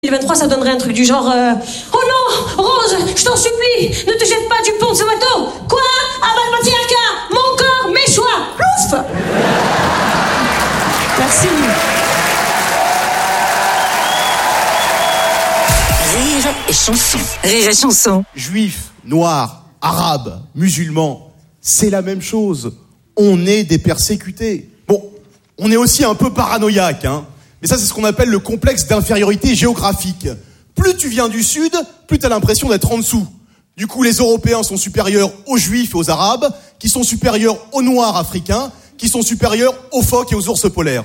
2023, ça donnerait un truc du genre oh non, Rose, je t'en supplie, ne te jette pas du pont de ce bateau. Quoi? Abat le patriarcat, mon corps, mes choix. Plouf. Merci. Rire et chanson. Rire et chanson. Juifs, noirs, arabes, musulmans, c'est la même chose. On est des persécutés. Bon, on est aussi un peu paranoïaque, hein. Mais ça, c'est ce qu'on appelle le complexe d'infériorité géographique. Plus tu viens du sud, plus t'as l'impression d'être en dessous. Du coup, les Européens sont supérieurs aux Juifs et aux Arabes, qui sont supérieurs aux Noirs africains, qui sont supérieurs aux phoques et aux ours polaires.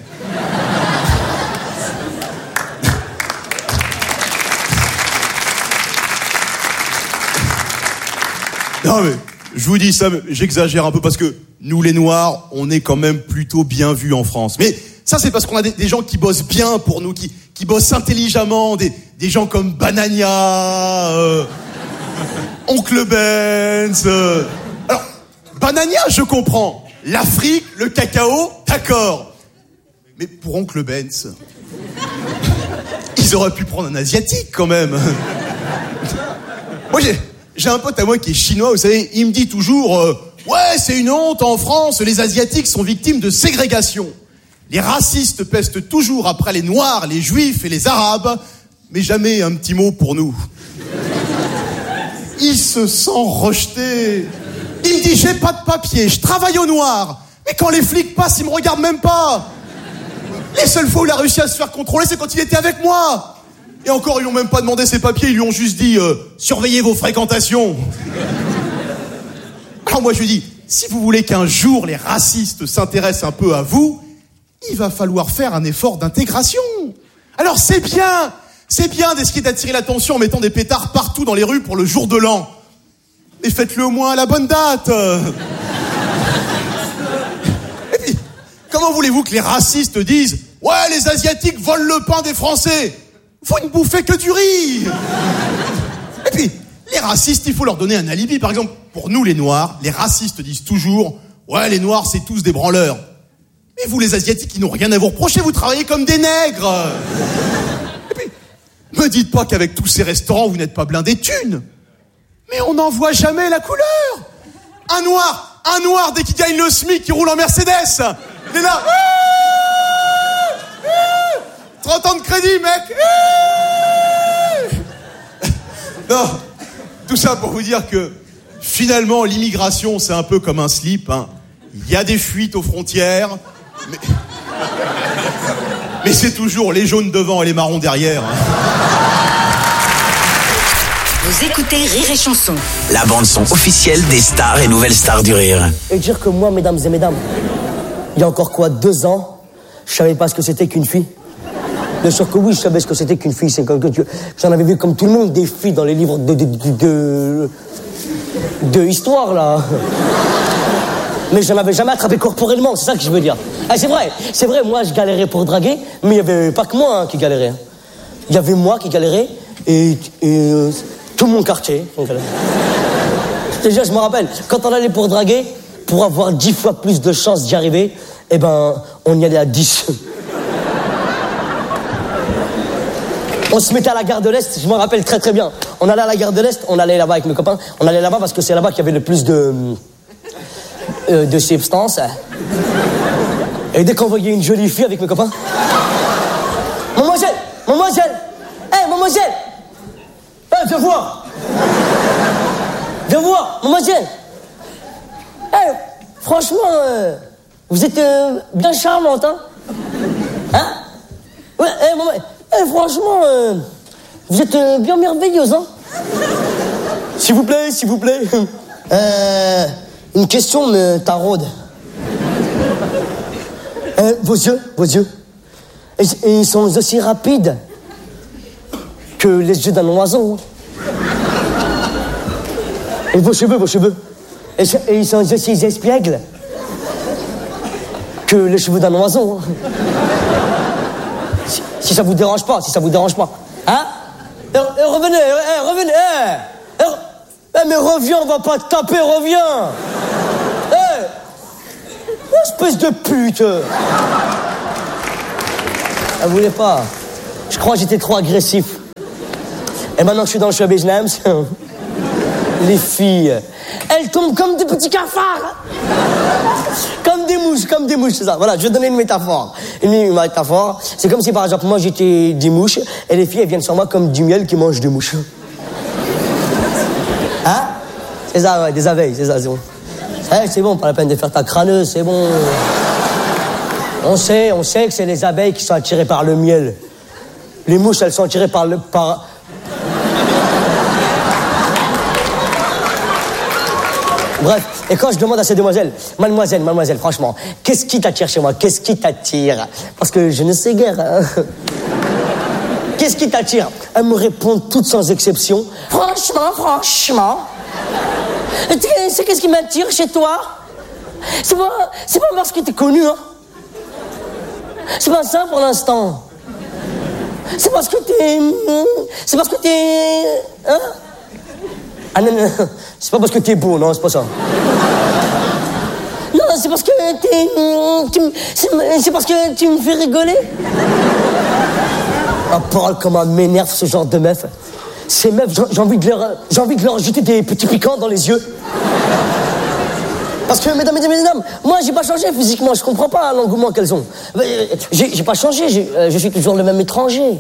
Non mais, je vous dis ça, j'exagère un peu parce que nous les Noirs, on est quand même plutôt bien vus en France. Mais ça c'est parce qu'on a des gens qui bossent bien pour nous, qui bossent intelligemment, des gens comme Banania, Oncle Benz. Alors, Banania, je comprends. L'Afrique, le cacao, d'accord. Mais pour Oncle Benz, ils auraient pu prendre un Asiatique quand même. Moi j'ai un pote à moi qui est chinois, vous savez, il me dit toujours ouais, c'est une honte, en France, les Asiatiques sont victimes de ségrégation. Les racistes pestent toujours après les Noirs, les Juifs et les Arabes, mais jamais un petit mot pour nous. Il se sent rejeté. Il me dit, j'ai pas de papier, je travaille au noir, mais quand les flics passent, ils me regardent même pas. Les seules fois où il a réussi à se faire contrôler, c'est quand il était avec moi. Et encore, ils lui ont même pas demandé ses papiers, ils lui ont juste dit surveillez vos fréquentations. Alors moi je lui dis, si vous voulez qu'un jour les racistes s'intéressent un peu à vous, il va falloir faire un effort d'intégration. Alors c'est bien d'essayer d'attirer l'attention en mettant des pétards partout dans les rues pour le jour de l'an. Mais faites-le au moins à la bonne date. Et puis, comment voulez-vous que les racistes disent ouais, les Asiatiques volent le pain des Français? Vous ne bouffez que du riz. Et puis, les racistes, il faut leur donner un alibi. Par exemple, pour nous les Noirs, les racistes disent toujours ouais, les Noirs c'est tous des branleurs. Mais vous les Asiatiques, ils n'ont rien à vous reprocher, vous travaillez comme des nègres. Et puis, me dites pas qu'avec tous ces restaurants, vous n'êtes pas blindés de thunes. Mais on n'en voit jamais la couleur. Un noir, dès qu'il gagne le SMIC, qui roule en Mercedes, il est là. 30 ans de crédit, mec. Non, tout ça pour vous dire que, finalement, l'immigration, c'est un peu comme un slip, hein. Il y a des fuites aux frontières, mais c'est toujours les jaunes devant et les marrons derrière. Vous écoutez Rire et Chanson, la bande-son officielle des stars et nouvelles stars du rire. Et dire que moi, mesdames et mesdames, il y a encore 2 ans, je savais pas ce que c'était qu'une fille. Bien sûr que oui, je savais ce que c'était qu'une fille. J'en avais vu comme tout le monde des filles dans les livres de histoire, là. Mais je n'avais jamais attrapé corporellement, c'est ça que je veux dire. Ah, c'est vrai, moi je galérais pour draguer, mais il n'y avait pas que moi qui galérais. Il y avait moi qui galérais et tout mon quartier. Déjà, je me rappelle, quand on allait pour draguer, pour avoir 10 fois plus de chances d'y arriver, eh ben, on y allait à 10. On se mettait à la gare de l'Est, je me rappelle très très bien. On allait à la gare de l'Est, on allait là-bas avec mes copains, on allait là-bas parce que c'est là-bas qu'il y avait le plus de substances. Et dès qu'on voyait une jolie fille avec mes copains, Mademoiselle, mademoiselle, viens voir, mademoiselle. Franchement, vous êtes bien charmante, hein? Hein? Ouais, maman, franchement, vous êtes bien merveilleuse, hein? S'il vous plaît. Une question me taraude. Vos yeux, ils sont aussi rapides que les yeux d'un oiseau. Et vos cheveux, et ils sont aussi espiègles que les cheveux d'un oiseau. Si ça vous dérange pas. Hein? Revenez. Mais reviens, on va pas te taper, reviens. Espèce de pute. Elle voulait pas. Je crois que j'étais trop agressif. Et maintenant que je suis dans le show business, les filles, elles tombent comme des petits cafards. Comme des mouches, c'est ça. Voilà, je vais donner une métaphore. Une métaphore, c'est comme si par exemple moi j'étais des mouches et les filles elles viennent sur moi comme du miel qui mange des mouches. Hein? C'est ça, ouais, des abeilles, c'est ça, c'est bon. C'est bon, pas la peine de faire ta crâneuse, c'est bon. On sait que c'est les abeilles qui sont attirées par le miel. Les mouches, elles sont attirées par Bref, et quand je demande à ces demoiselles, mademoiselle, franchement, qu'est-ce qui t'attire chez moi? Qu'est-ce qui t'attire? Parce que je ne sais guère. Hein. Qu'est-ce qui t'attire? Elles me répondent toutes sans exception. Franchement. C'est qu'est-ce qui m'attire chez toi? C'est pas parce que t'es connu, hein. C'est pas ça pour l'instant. C'est parce que t'es... Hein? Ah non, c'est pas parce que t'es beau, non, c'est pas ça. Non, c'est parce que c'est parce que tu me fais rigoler. Ah, parle comment m'énerve ce genre de meuf. Ces meufs, j'ai envie de leur jeter des petits piquants dans les yeux. Parce que, mesdames, moi, j'ai pas changé physiquement, je comprends pas l'engouement qu'elles ont. J'ai pas changé, je suis toujours le même étranger.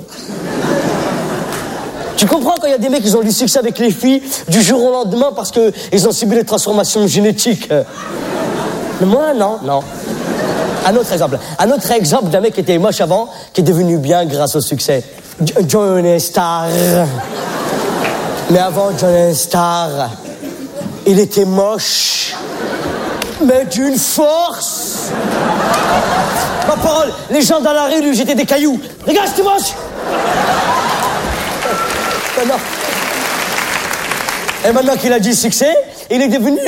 Tu comprends quand il y a des mecs qui ont du succès avec les filles du jour au lendemain parce qu'ils ont subi des transformations génétiques. Mais moi, non. Un autre exemple d'un mec qui était moche avant, qui est devenu bien grâce au succès. Johnny Star. Mais avant Johnny Star, il était moche, mais d'une force. Ma parole, les gens dans la rue lui jetaient des cailloux. Regarde, c'est moche. Et maintenant qu'il a du succès, il est devenu...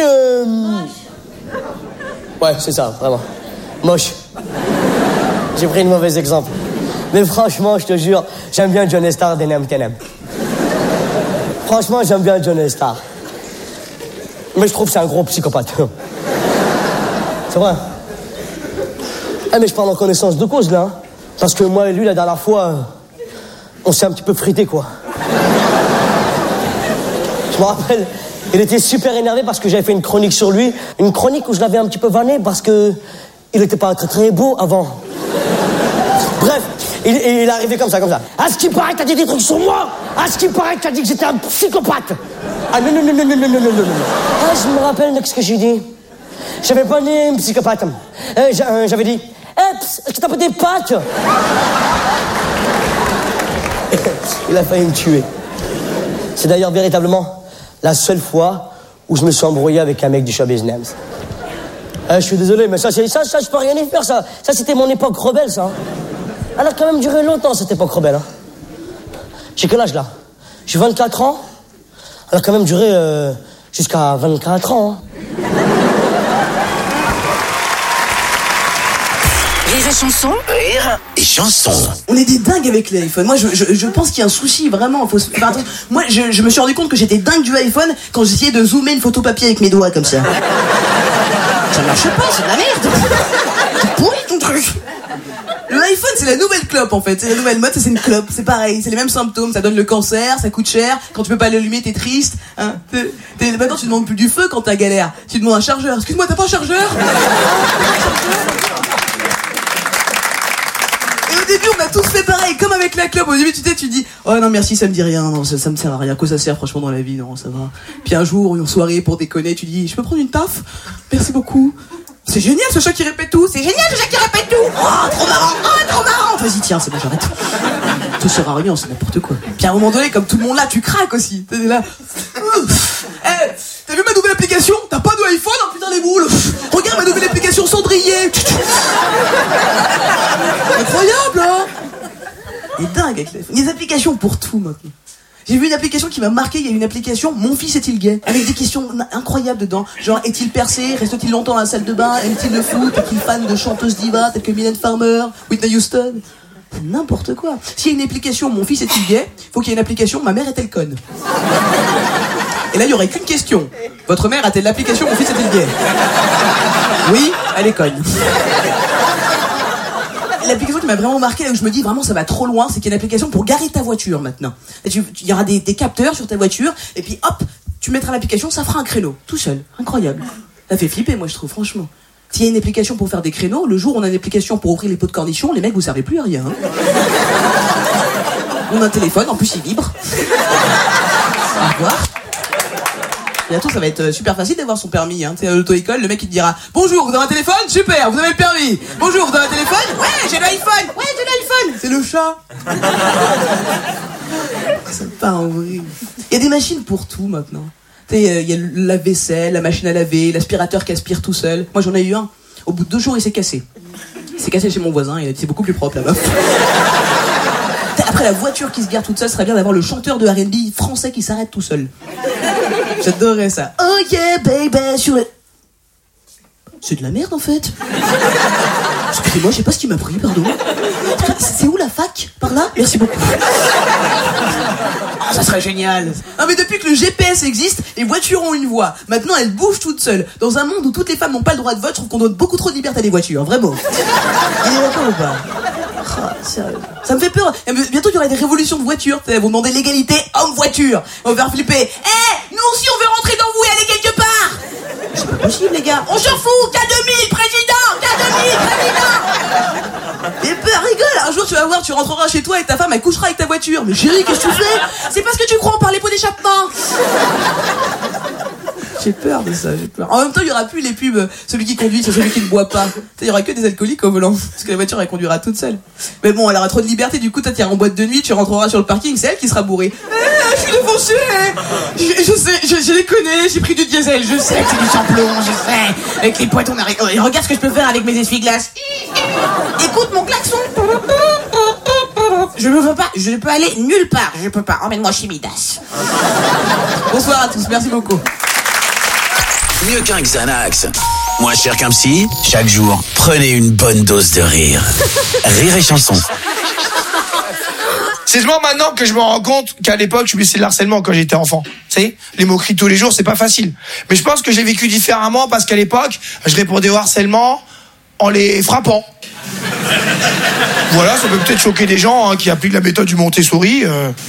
Ouais, c'est ça, vraiment. Moche. J'ai pris le mauvais exemple. Mais franchement, je te jure, j'aime bien Johnny Star d'Enem Tenem. Franchement, j'aime bien Johnny Star. Mais je trouve que c'est un gros psychopathe. C'est vrai. Mais je parle en connaissance de cause, là. Hein. Parce que moi et lui, la dernière fois, on s'est un petit peu frité, quoi. Je me rappelle, il était super énervé parce que j'avais fait une chronique sur lui. Une chronique où je l'avais un petit peu vanné parce que il était pas très très beau avant. Bref, il est arrivé comme ça. À ce qui paraît, t'as dit des trucs sur moi. À ce qui paraît, t'as dit que j'étais un psychopathe. Ah non. Ah, je me rappelle de ce que j'ai dit. J'avais pas dit un psychopathe. J'avais dit, est-ce que t'as pas des pattes? Il a failli me tuer. C'est d'ailleurs véritablement la seule fois où je me suis embrouillé avec un mec du show business. Je suis désolé, mais ça, je peux rien y faire, ça. Ça, c'était mon époque rebelle, ça. Elle a quand même duré longtemps, cette époque rebelle. Hein. J'ai quel âge, là? J'ai 24 ans. Elle a quand même duré jusqu'à 24 ans. Hein. Rire et chanson. Rire et chanson. On est des dingues avec l'iPhone. Moi, je pense qu'il y a un souci, vraiment. Faut se faire attention. Moi, je me suis rendu compte que j'étais dingue du iPhone quand j'essayais de zoomer une photo papier avec mes doigts, comme ça. Ça marche pas, c'est de la merde. C'est pourri, ton truc. Le iPhone, c'est la nouvelle clope, en fait. C'est la nouvelle mode, c'est une clope. C'est pareil, c'est les mêmes symptômes. Ça donne le cancer, ça coûte cher. Quand tu peux pas l'allumer, t'es triste. Hein. Maintenant, tu demandes plus du feu quand t'as galère. Tu demandes un chargeur. Excuse-moi, t'as pas un chargeur? Au début, on a tous fait pareil, comme avec la clope. Au début, tu dis, oh non, merci, ça me dit rien, non, ça me sert à rien. À quoi ça sert, franchement, dans la vie, non, ça va. Puis un jour, une soirée, pour déconner, tu dis, je peux prendre une taf? Merci beaucoup. C'est génial, ce chat qui répète tout. C'est génial, ce chat qui répète tout. Oh, trop marrant. Vas-y, tiens, c'est bon, j'arrête. Tout sert à rien, c'est n'importe quoi. Puis à un moment donné, comme tout le monde là, tu craques aussi. T'es là. Hey, t'as vu ma nouvelle application? T'as pas de iPhone? Oh putain, les boules. Regarde ma nouvelle application Cendrier. Incroyable, hein? Il est dingue avec l'iPhone. Il y a des applications pour tout maintenant. J'ai vu une application qui m'a marqué, il y a une application Mon fils est-il gay? Avec des questions incroyables dedans. Genre, est-il percé? Reste-t-il longtemps dans la salle de bain? Aime-t-il le foot? Est-il fan de chanteuses divas telles que Mylène Farmer, Whitney Houston? C'est n'importe quoi. S'il y a une application Mon fils est-il gay, faut qu'il y ait une application Ma mère est-elle conne? Et là, il y aurait qu'une question. Votre mère a-t-elle l'application Mon fils est-il gay? Oui, elle est conne. l'application qui m'a vraiment marqué, là où je me dis vraiment ça va trop loin, c'est qu'il y a une application pour garer ta voiture maintenant. Il y aura des capteurs sur ta voiture, et puis hop, tu mettras l'application, ça fera un créneau, tout seul. Incroyable. Ça fait flipper, moi je trouve, franchement. S'il y a une application pour faire des créneaux, le jour où on a une application pour ouvrir les pots de cornichons, les mecs vous servez plus à rien. Hein. On a un téléphone, en plus il vibre. Au revoir. Bientôt, ça va être super facile d'avoir son permis. Hein. Tu sais, à l'auto-école, le mec il te dira « Bonjour, vous avez un téléphone ? Super, vous avez le permis. Bonjour, vous avez un téléphone ? Ouais, j'ai l'iPhone. Ouais, j'ai l'iPhone. C'est le chat. » C'est pas horrible. Il y a des machines pour tout maintenant. Tu sais, il y a la vaisselle, la machine à laver, l'aspirateur qui aspire tout seul. Moi, j'en ai eu un. Au bout de 2 jours, il s'est cassé. Il s'est cassé chez mon voisin. Il a dit « C'est beaucoup plus propre, la meuf. » Après, la voiture qui se gare toute seule, serait bien d'avoir le chanteur de R&B français qui s'arrête tout seul. J'adorerais ça. Oh yeah, baby, sur le... C'est de la merde, en fait. Excusez-moi, je sais pas ce qui m'a pris, pardon. C'est où la fac ? Par là ? Merci beaucoup. Ah, ça serait génial. Ah, mais depuis que le GPS existe, les voitures ont une voix. Maintenant, elles bougent toutes seules. Dans un monde où toutes les femmes n'ont pas le droit de vote, je trouve qu'on donne beaucoup trop de liberté à des voitures, vraiment. Il est d'accord ou pas ? Ah, sérieux. Ça me fait peur. Bientôt, il y aura des révolutions de voitures. Vous demandez l'égalité homme-voiture. On va faire flipper. Nous aussi, on veut rentrer dans vous et aller quelque part. C'est pas possible, les gars. On s'en fout. K2000, président. K2000, président. Et peur, rigole. Un jour, tu vas voir, tu rentreras chez toi et ta femme, elle couchera avec ta voiture. Mais chérie, qu'est-ce que tu fais ? C'est parce que tu crois, on parle les pots d'échappement. J'ai peur de ça, j'ai peur. En même temps, il y aura plus les pubs, celui qui conduit, c'est celui qui ne boit pas. Il y aura que des alcooliques au volant, parce que la voiture, elle conduira toute seule. Mais bon, elle aura trop de liberté, du coup, toi, tu iras en boîte de nuit, tu rentreras sur le parking, c'est elle qui sera bourrée. Je suis défoncé. Je sais, je les connais, j'ai pris du diesel, je sais que c'est du samplon, je sais. Avec les potes, on arrive. Regarde ce que je peux faire avec mes essuie-glaces. Écoute mon klaxon. Je ne veux pas, je ne peux aller nulle part, je peux pas. Emmène-moi chez Midas. Bonsoir à tous, merci beaucoup. Mieux qu'un Xanax, moins cher qu'un psy, chaque jour, prenez une bonne dose de rire. Rire et chanson. C'est seulement maintenant que je me rends compte qu'à l'époque, je subissais le harcèlement quand j'étais enfant. Tu sais, les moqueries tous les jours, c'est pas facile. Mais je pense que j'ai vécu différemment parce qu'à l'époque, je répondais au harcèlement en les frappant. Voilà, ça peut peut-être choquer des gens qui appliquent la méthode du Montessori.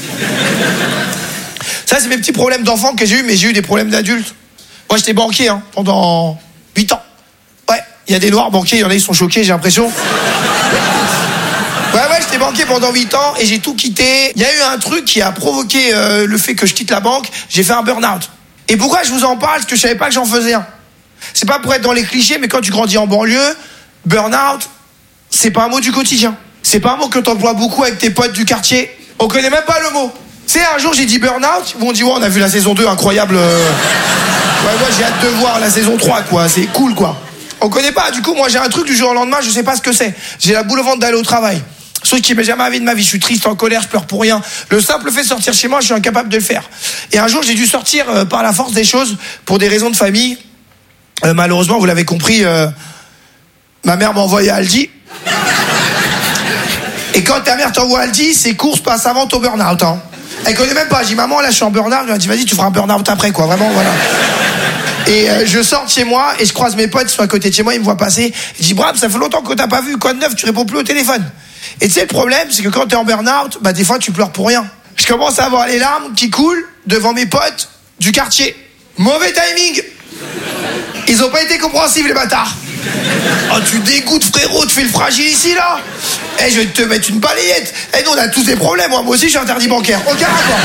Ça, c'est mes petits problèmes d'enfant que j'ai eu, mais j'ai eu des problèmes d'adulte. Moi, j'étais banquier pendant 8 ans. Ouais, il y a des noirs banquiers, il y en a, ils sont choqués, j'ai l'impression. Ouais, j'étais banquier pendant 8 ans et j'ai tout quitté. Il y a eu un truc qui a provoqué le fait que je quitte la banque. J'ai fait un burn-out. Et pourquoi je vous en parle ? Parce que je savais pas que j'en faisais un. C'est pas pour être dans les clichés, mais quand tu grandis en banlieue, burn-out, c'est pas un mot du quotidien. C'est pas un mot que t'emploies beaucoup avec tes potes du quartier. On connaît même pas le mot. Tu sais, un jour, j'ai dit burn-out. Ils m'ont dit, ouais, on a vu la saison 2, incroyable. Ouais, moi, j'ai hâte de voir la saison 3, quoi. C'est cool, quoi. On connaît pas. Du coup, moi, j'ai un truc du jour au lendemain, je sais pas ce que c'est. J'ai la boule au ventre d'aller au travail. Sauf qui m'est jamais arrivé de ma vie. Je suis triste, en colère, je pleure pour rien. Le simple fait de sortir chez moi, je suis incapable de le faire. Et un jour, j'ai dû sortir par la force des choses pour des raisons de famille. Malheureusement, vous l'avez compris, ma mère m'a envoyé à Aldi. Et quand ta mère t'envoie à Aldi, ses courses passent avant ton burn-out. Hein. Elle connaît même pas. J'ai dit, maman, là, je suis en burn-out. Elle m'a dit, vas-y, tu feras un burn-out après, quoi. Vraiment, voilà. Et je sors de chez moi et je croise mes potes qui sont à côté de chez moi. Ils me voient passer. Je dis, Brab, ça fait longtemps que t'as pas vu. Quoi de neuf ? Tu réponds plus au téléphone. Et tu sais, le problème, c'est que quand t'es en burn-out, bah, des fois, tu pleures pour rien. Je commence à avoir les larmes qui coulent devant mes potes du quartier. Mauvais timing. Ils ont pas été compréhensifs, les bâtards. Oh, tu dégoûtes, frérot, tu fais le fragile ici, là. Je vais te mettre une balayette. Nous, on a tous des problèmes. Moi aussi, je suis interdit bancaire. Aucun rapport.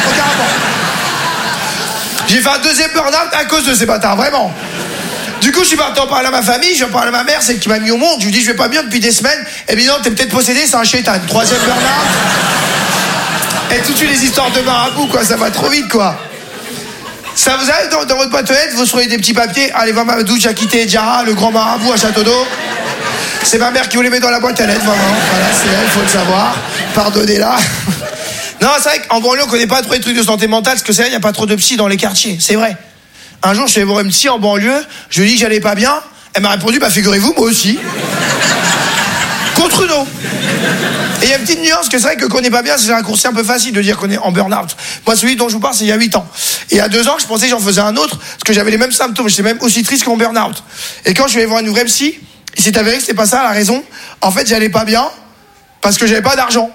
J'ai fait un deuxième burn-out à cause de ces bâtards, vraiment. Du coup, je suis parti en parler à ma famille, j'en parle à ma mère, celle qui m'a mis au monde. Je lui dis, je vais pas bien depuis des semaines. Eh bien non, t'es peut-être possédé, c'est un chétan. Troisième burn-out. Et tout de suite, les histoires de marabout, quoi. Ça va trop vite, quoi. Ça vous arrive dans votre boîte aux lettres, vous recevez des petits papiers. Allez voir Mamadou, j'ai quitté Diarra, le grand marabout à Château d'Eau. C'est ma mère qui vous les met dans la boîte à lettres, vraiment. Voilà, c'est elle, faut le savoir. Pardonnez-la. Non, c'est vrai qu'en banlieue, on connaît pas trop les trucs de santé mentale, parce que c'est vrai, il n'y a pas trop de psy dans les quartiers. C'est vrai. Un jour, je suis allé voir une psy en banlieue, je lui ai dit que j'allais pas bien. Elle m'a répondu, bah figurez-vous, moi aussi. Contre nous. Et il y a une petite nuance que c'est vrai que qu'on n'est pas bien, c'est un raccourci un peu facile de dire qu'on est en burn-out. Moi, celui dont je vous parle, c'est il y a 8 ans. Et il y a 2 ans, je pensais que j'en faisais un autre, parce que j'avais les mêmes symptômes, j'étais même aussi triste qu'en burn-out. Et quand je suis allé voir une vraie psy, il s'est avéré que c'était pas ça la raison. En fait, j'allais pas bien, parce que j'avais pas d'argent.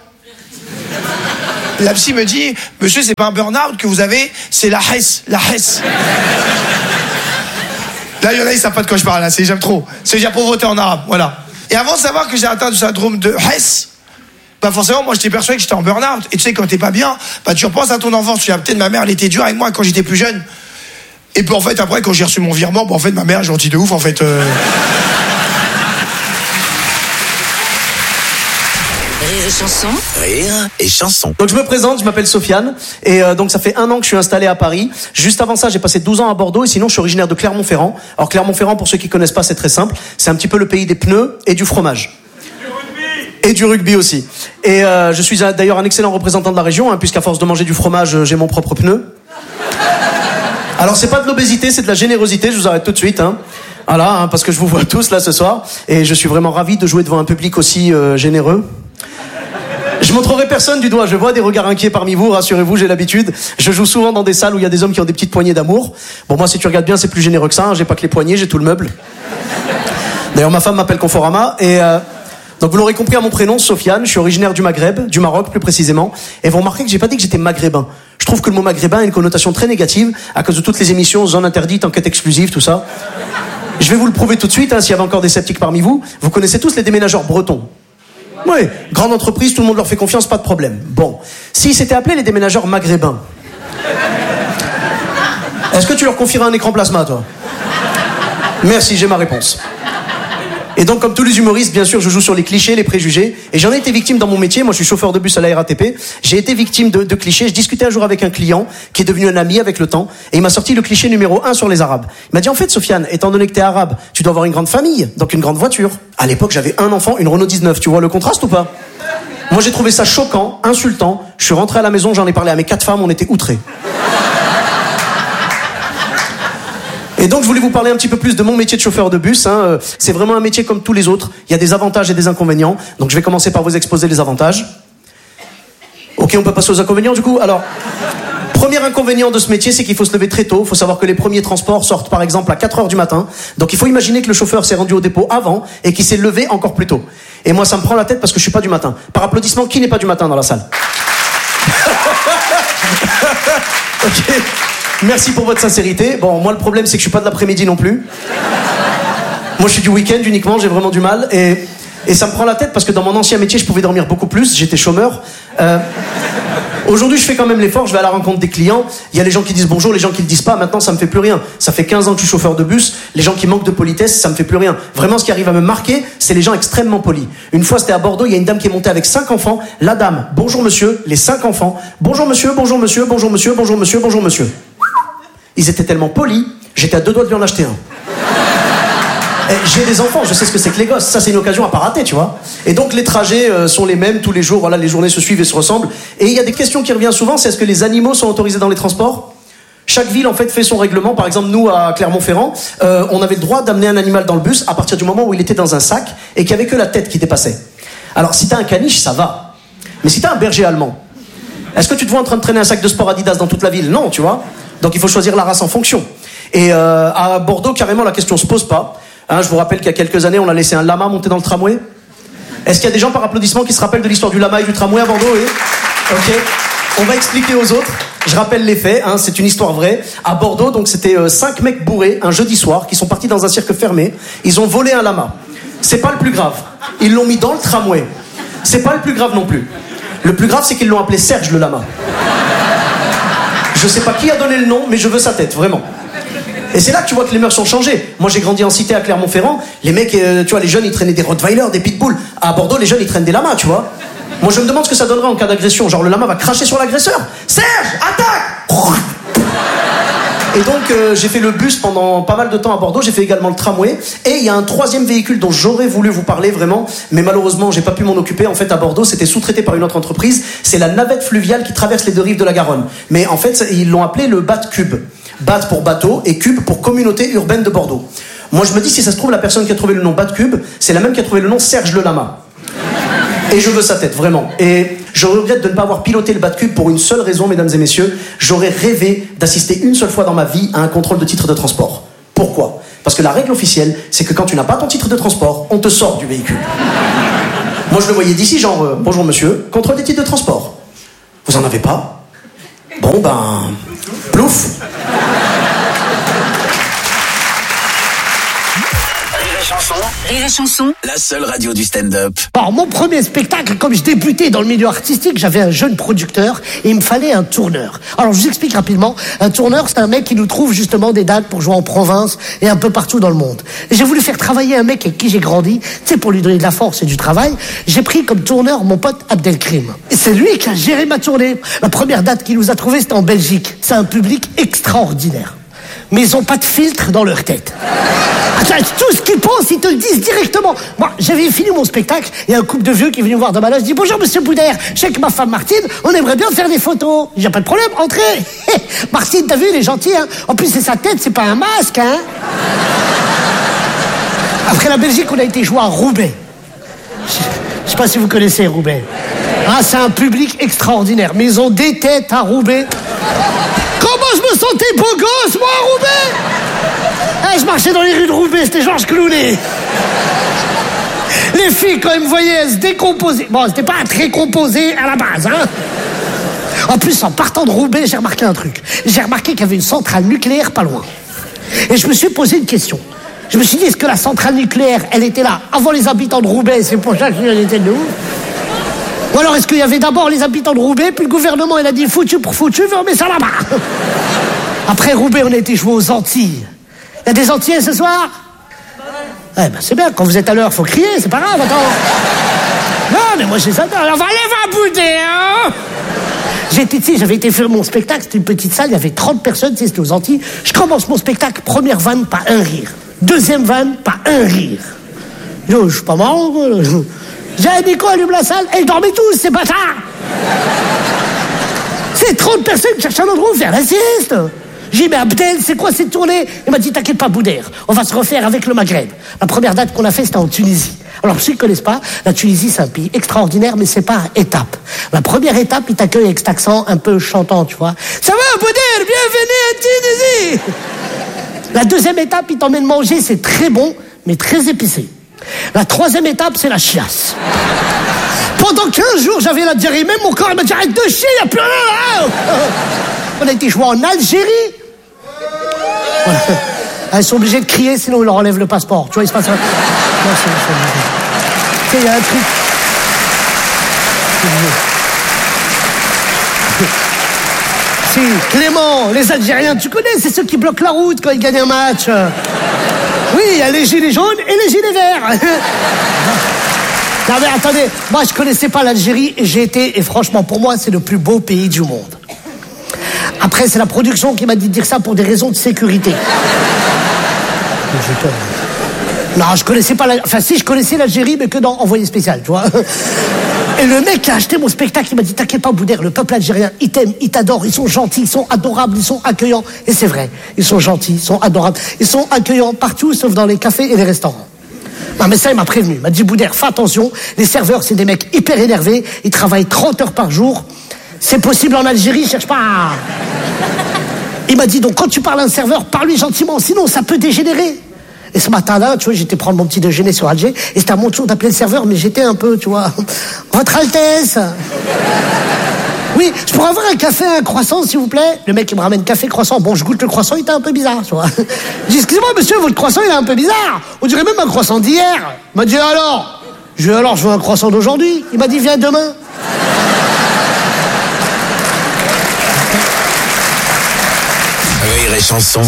La psy me dit, monsieur, c'est pas un burn-out que vous avez, c'est la Hesse. Là, il y en a, ils savent pas de quoi je parle, là, j'aime trop. C'est dire pauvreté en arabe, voilà. Et avant de savoir que j'ai atteint du syndrome de Hesse, bah forcément, moi, j'étais persuadé que j'étais en burn-out. Et tu sais, quand t'es pas bien, bah tu repenses à ton enfance. Tu dis, peut-être ma mère, elle était dure avec moi quand j'étais plus jeune. Et puis en fait, après, quand j'ai reçu mon virement, bah en fait, ma mère est gentille de ouf, en fait. Rire et chanson. Rire et chanson. Donc je me présente, je m'appelle Sofiane et donc ça fait 1 an que je suis installé à Paris. Juste avant ça, j'ai passé 12 ans à Bordeaux et sinon je suis originaire de Clermont-Ferrand. Alors Clermont-Ferrand, pour ceux qui connaissent pas, c'est très simple. C'est un petit peu le pays des pneus et du fromage. Et du rugby aussi. Et je suis d'ailleurs un excellent représentant de la région, puisqu'à force de manger du fromage, j'ai mon propre pneu. Alors c'est pas de l'obésité, c'est de la générosité, je vous arrête tout de suite. Voilà, parce que je vous vois tous là ce soir. Et je suis vraiment ravi de jouer devant un public aussi généreux. Je montrerai personne du doigt, je vois des regards inquiets parmi vous, rassurez-vous, j'ai l'habitude. Je joue souvent dans des salles où il y a des hommes qui ont des petites poignées d'amour. Bon, moi, si tu regardes bien, c'est plus généreux que ça, j'ai pas que les poignées, j'ai tout le meuble. D'ailleurs, ma femme m'appelle Conforama, et donc vous l'aurez compris à mon prénom, Sofiane, je suis originaire du Maghreb, du Maroc plus précisément, et vous remarquez que j'ai pas dit que j'étais maghrébin. Je trouve que le mot maghrébin a une connotation très négative, à cause de toutes les émissions, zone interdite, enquête exclusive, tout ça. Je vais vous le prouver tout de suite, s'il y avait encore des sceptiques parmi vous. Vous connaissez tous les déménageurs bretons. Oui, grande entreprise, tout le monde leur fait confiance, pas de problème. Bon, s'ils s'étaient appelés les déménageurs maghrébins, est-ce que tu leur confierais un écran plasma, toi? Merci, j'ai ma réponse. Et donc, comme tous les humoristes, bien sûr, je joue sur les clichés, les préjugés. Et j'en ai été victime dans mon métier. Moi, je suis chauffeur de bus à la RATP. J'ai été victime de clichés. Je discutais un jour avec un client qui est devenu un ami avec le temps. Et il m'a sorti le cliché numéro 1 sur les Arabes. Il m'a dit, en fait, Sofiane, étant donné que t'es arabe, tu dois avoir une grande famille, donc une grande voiture. À l'époque, j'avais un enfant, une Renault 19. Tu vois le contraste ou pas? Moi, j'ai trouvé ça choquant, insultant. Je suis rentré à la maison, j'en ai parlé à mes 4 femmes, on était outrés. Et donc, je voulais vous parler un petit peu plus de mon métier de chauffeur de bus. C'est vraiment un métier comme tous les autres. Il y a des avantages et des inconvénients. Donc, je vais commencer par vous exposer les avantages. Ok, on peut passer aux inconvénients, du coup. Alors, premier inconvénient de ce métier, c'est qu'il faut se lever très tôt. Il faut savoir que les premiers transports sortent, par exemple, à 4h du matin. Donc, il faut imaginer que le chauffeur s'est rendu au dépôt avant et qu'il s'est levé encore plus tôt. Et moi, ça me prend la tête parce que je suis pas du matin. Par applaudissement, qui n'est pas du matin dans la salle? Ok. Merci pour votre sincérité. Bon, moi, le problème, c'est que je suis pas de l'après-midi non plus. Moi, je suis du week-end uniquement, j'ai vraiment du mal. Et ça me prend la tête parce que dans mon ancien métier, je pouvais dormir beaucoup plus, j'étais chômeur. Aujourd'hui, je fais quand même l'effort, je vais à la rencontre des clients. Il y a les gens qui disent bonjour, les gens qui le disent pas. Maintenant, ça me fait plus rien. Ça fait 15 ans que je suis chauffeur de bus. Les gens qui manquent de politesse, ça me fait plus rien. Vraiment, ce qui arrive à me marquer, c'est les gens extrêmement polis. Une fois, c'était à Bordeaux, il y a une dame qui est montée avec 5 enfants. La dame, bonjour monsieur, les 5 enfants. Bonjour monsieur, bonjour monsieur, bonjour monsieur, bonjour monsieur, bonjour monsieur. Ils étaient tellement polis, j'étais à 2 doigts de lui en acheter un. J'ai des enfants, je sais ce que c'est que les gosses. Ça, c'est une occasion à pas rater, tu vois. Et donc, les trajets sont les mêmes tous les jours. Voilà, les journées se suivent et se ressemblent. Et il y a des questions qui reviennent souvent. C'est est-ce que les animaux sont autorisés dans les transports? Chaque ville, en fait, fait son règlement. Par exemple, nous, à Clermont-Ferrand, on avait le droit d'amener un animal dans le bus à partir du moment où il était dans un sac et qu'il n'y avait que la tête qui dépassait. Alors, si t'as un caniche, ça va. Mais si t'as un berger allemand, est-ce que tu te vois en train de traîner un sac de sport Adidas dans toute la ville? Non, tu vois. Donc, il faut choisir la race en fonction. Et à Bordeaux, carrément, la question se pose pas. Je vous rappelle qu'il y a quelques années, on a laissé un lama monter dans le tramway. Est-ce qu'il y a des gens par applaudissement qui se rappellent de l'histoire du lama et du tramway à Bordeaux? Oui. Ok. On va expliquer aux autres. Je rappelle les faits, c'est une histoire vraie. À Bordeaux, donc c'était 5 mecs bourrés un jeudi soir qui sont partis dans un cirque fermé. Ils ont volé un lama. C'est pas le plus grave. Ils l'ont mis dans le tramway. C'est pas le plus grave non plus. Le plus grave, c'est qu'ils l'ont appelé Serge le lama. Je sais pas qui a donné le nom, mais je veux sa tête, vraiment. Et c'est là que tu vois que les mœurs sont changées. Moi, j'ai grandi en cité à Clermont-Ferrand. Les mecs, tu vois, les jeunes, ils traînaient des Rottweilers, des Pitbulls. À Bordeaux, les jeunes, ils traînent des lamas, tu vois. Moi, je me demande ce que ça donnerait en cas d'agression. Genre, le lama va cracher sur l'agresseur. Serge, attaque! Et donc, j'ai fait le bus pendant pas mal de temps à Bordeaux. J'ai fait également le tramway. Et il y a un 3e véhicule dont j'aurais voulu vous parler vraiment. Mais malheureusement, j'ai pas pu m'en occuper. En fait, à Bordeaux, c'était sous-traité par une autre entreprise. C'est la navette fluviale qui traverse les 2 rives de la Garonne. Mais en fait, ils l'ont appelé le BAT-Cube. BAT pour bateau et Cube pour communauté urbaine de Bordeaux. Moi, je me dis, si ça se trouve, la personne qui a trouvé le nom BAT-Cube, c'est la même qui a trouvé le nom Serge le lama. Et je veux sa tête, vraiment. Et je regrette de ne pas avoir piloté le BAT-Cube pour une seule raison, mesdames et messieurs. J'aurais rêvé d'assister une seule fois dans ma vie à un contrôle de titre de transport. Pourquoi? Parce que la règle officielle, c'est que quand tu n'as pas ton titre de transport, on te sort du véhicule. Moi, je le voyais d'ici, genre, bonjour monsieur, contrôle des titres de transport. Vous en avez pas? Bon, ben, plouf. Rire et chanson, la seule radio du stand-up. Alors, mon premier spectacle, comme je débutais dans le milieu artistique, j'avais un jeune producteur et il me fallait un tourneur. Alors, je vous explique rapidement. Un tourneur, c'est un mec qui nous trouve justement des dates pour jouer en province et un peu partout dans le monde. Et j'ai voulu faire travailler un mec avec qui j'ai grandi, tu sais, pour lui donner de la force et du travail. J'ai pris comme tourneur mon pote Abdelkrim. Et c'est lui qui a géré ma tournée. La première date qu'il nous a trouvée, c'était en Belgique. C'est un public extraordinaire. Mais ils ont pas de filtre dans leur tête. Attends, tout ce qu'ils pensent, ils te le disent directement. Moi, j'avais fini mon spectacle, il y a un couple de vieux qui est venu me voir dans ma loge, je dis bonjour monsieur Boudère, je sais que ma femme Martine, on aimerait bien faire des photos. J'ai pas de problème, entrez. Martine, t'as vu, il est gentil, hein. En plus, c'est sa tête, c'est pas un masque, hein. Après la Belgique, on a été joué à Roubaix. Je sais pas si vous connaissez Roubaix. Ah, c'est un public extraordinaire, mais ils ont des têtes à Roubaix. Comment je me sentais beau gosse, moi, à Roubaix. Je marchais dans les rues de Roubaix, c'était Georges Clooney. Les filles, quand elles me voyaient, elles se décomposaient. Bon, c'était pas très composé à la base, hein. En plus, en partant de Roubaix, j'ai remarqué un truc. J'ai remarqué qu'il y avait une centrale nucléaire pas loin. Et je me suis posé une question. Je me suis dit, est-ce que la centrale nucléaire, elle était là avant les habitants de Roubaix, c'est pour ça qu'elle était de ouf? Ou alors est-ce qu'il y avait d'abord les habitants de Roubaix, puis le gouvernement, il a dit foutu pour foutu, on met ça là-bas. Après Roubaix, on a été joué aux Antilles. Il y a des Antillais ce soir? Eh ben c'est bien, quand vous êtes à l'heure, faut crier, c'est pas grave, attends. Non, mais moi je les adore. Alors, allez, va bouder, hein. J'avais été faire mon spectacle, c'était une petite salle, il y avait 30 personnes, c'était aux Antilles. Je commence mon spectacle, première vanne, pas un rire. Deuxième vanne, pas un rire. Je suis pas marrant, quoi. J'ai dit quoi, allume la salle? Et ils dormaient tous, ces bâtards. C'est 30 personnes qui cherchent un endroit où faire la sieste. J'ai dit, mais Abdel, c'est quoi cette tournée? Il m'a dit, t'inquiète pas, Boudère, on va se refaire avec le Maghreb. La première date qu'on a fait, c'était en Tunisie. Alors, pour ceux qui ne connaissent pas, la Tunisie, c'est un pays extraordinaire, mais c'est par étapes. La première étape, il t'accueille avec cet accent un peu chantant, tu vois. Ça va, Boudère, bienvenue à Tunisie. La deuxième étape, il t'emmène manger, c'est très bon, mais très épicé. La troisième étape, c'est la chiasse. Pendant 15 jours, j'avais la diarrhée. Même mon corps, il m'a dit, arrête de chier, il n'y a plus rien là. On a été joué en Algérie. Voilà. Elles sont obligées de crier, sinon ils leur enlèvent le passeport. Tu vois, il se passe un... Non, c'est... Il y a un truc... Si, Clément, les Algériens, tu connais, c'est ceux qui bloquent la route quand ils gagnent un match. Oui, il y a les gilets jaunes et les gilets verts. Non mais attendez, moi je connaissais pas l'Algérie et j'ai été, et franchement pour moi c'est le plus beau pays du monde. Après c'est la production qui m'a dit de dire ça pour des raisons de sécurité. Non, je connaissais pas enfin si, je connaissais l'Algérie mais que dans Envoyé spécial, tu vois. Et le mec qui a acheté mon spectacle, il m'a dit, t'inquiète pas Boudère, le peuple algérien, il t'aime, il t'adore, ils sont gentils, ils sont adorables, ils sont accueillants. Et c'est vrai, ils sont gentils, ils sont adorables, ils sont accueillants partout sauf dans les cafés et les restaurants. Non mais ça il m'a prévenu, il m'a dit Boudère, fais attention, les serveurs c'est des mecs hyper énervés, ils travaillent 30 heures par jour, c'est possible en Algérie, cherche pas. Il m'a dit donc quand tu parles à un serveur, parle-lui gentiment, sinon ça peut dégénérer. Et ce matin-là, tu vois, j'étais prendre mon petit déjeuner sur Alger, et c'était à mon tour d'appeler le serveur, mais j'étais un peu, tu vois, Votre Altesse. Oui, je pourrais avoir un café, un croissant, s'il vous plaît. Le mec, il me ramène café, croissant. Bon, je goûte le croissant, il était un peu bizarre, tu vois. Je dis, excusez-moi, monsieur, votre croissant, il est un peu bizarre. On dirait même un croissant d'hier. Il m'a dit, alors? Je veux un croissant d'aujourd'hui. Il m'a dit, viens demain. Rire et chanson.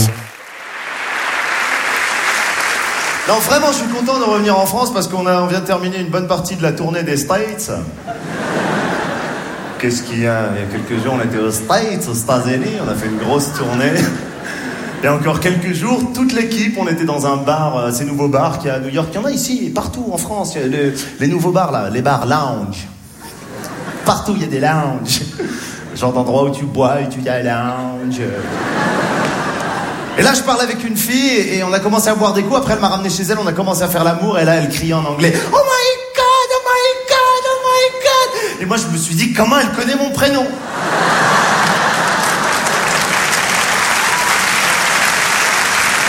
Non, vraiment, je suis content de revenir en France parce qu'on vient de terminer une bonne partie de la tournée des States. Qu'est-ce qu'il y a? Il y a quelques jours, on était aux States, aux États-Unis, on a fait une grosse tournée. Et encore quelques jours, toute l'équipe, on était dans un bar, ces nouveaux bars qu'il y a à New York. Il y en a ici, partout en France. Il y a les nouveaux bars, là, les bars lounge. Partout, il y a des lounges. Genre d'endroits où tu bois et tu y a un lounge. Et là, je parlais avec une fille et on a commencé à boire des coups. Après, elle m'a ramené chez elle, on a commencé à faire l'amour. Et là, elle criait en anglais, oh my God, oh my God, oh my God. Et moi, je me suis dit, comment elle connaît mon prénom?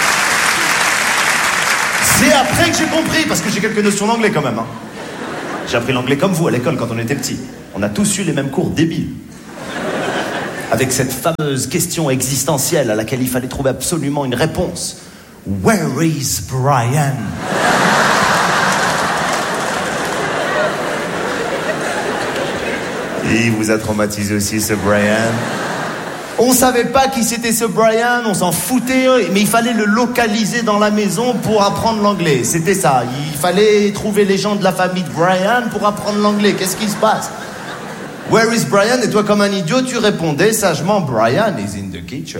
C'est après que j'ai compris, parce que j'ai quelques notions d'anglais quand même. Hein. J'ai appris l'anglais comme vous à l'école quand on était petit. On a tous eu les mêmes cours débiles. Avec cette fameuse question existentielle à laquelle il fallait trouver absolument une réponse. Where is Brian? Il vous a traumatisé aussi, ce Brian. On savait pas qui c'était ce Brian, on s'en foutait, mais il fallait le localiser dans la maison pour apprendre l'anglais. C'était ça. Il fallait trouver les gens de la famille de Brian pour apprendre l'anglais. Qu'est-ce qui se passe? Where is Brian? Et toi, comme un idiot, tu répondais sagement, Brian is in the kitchen.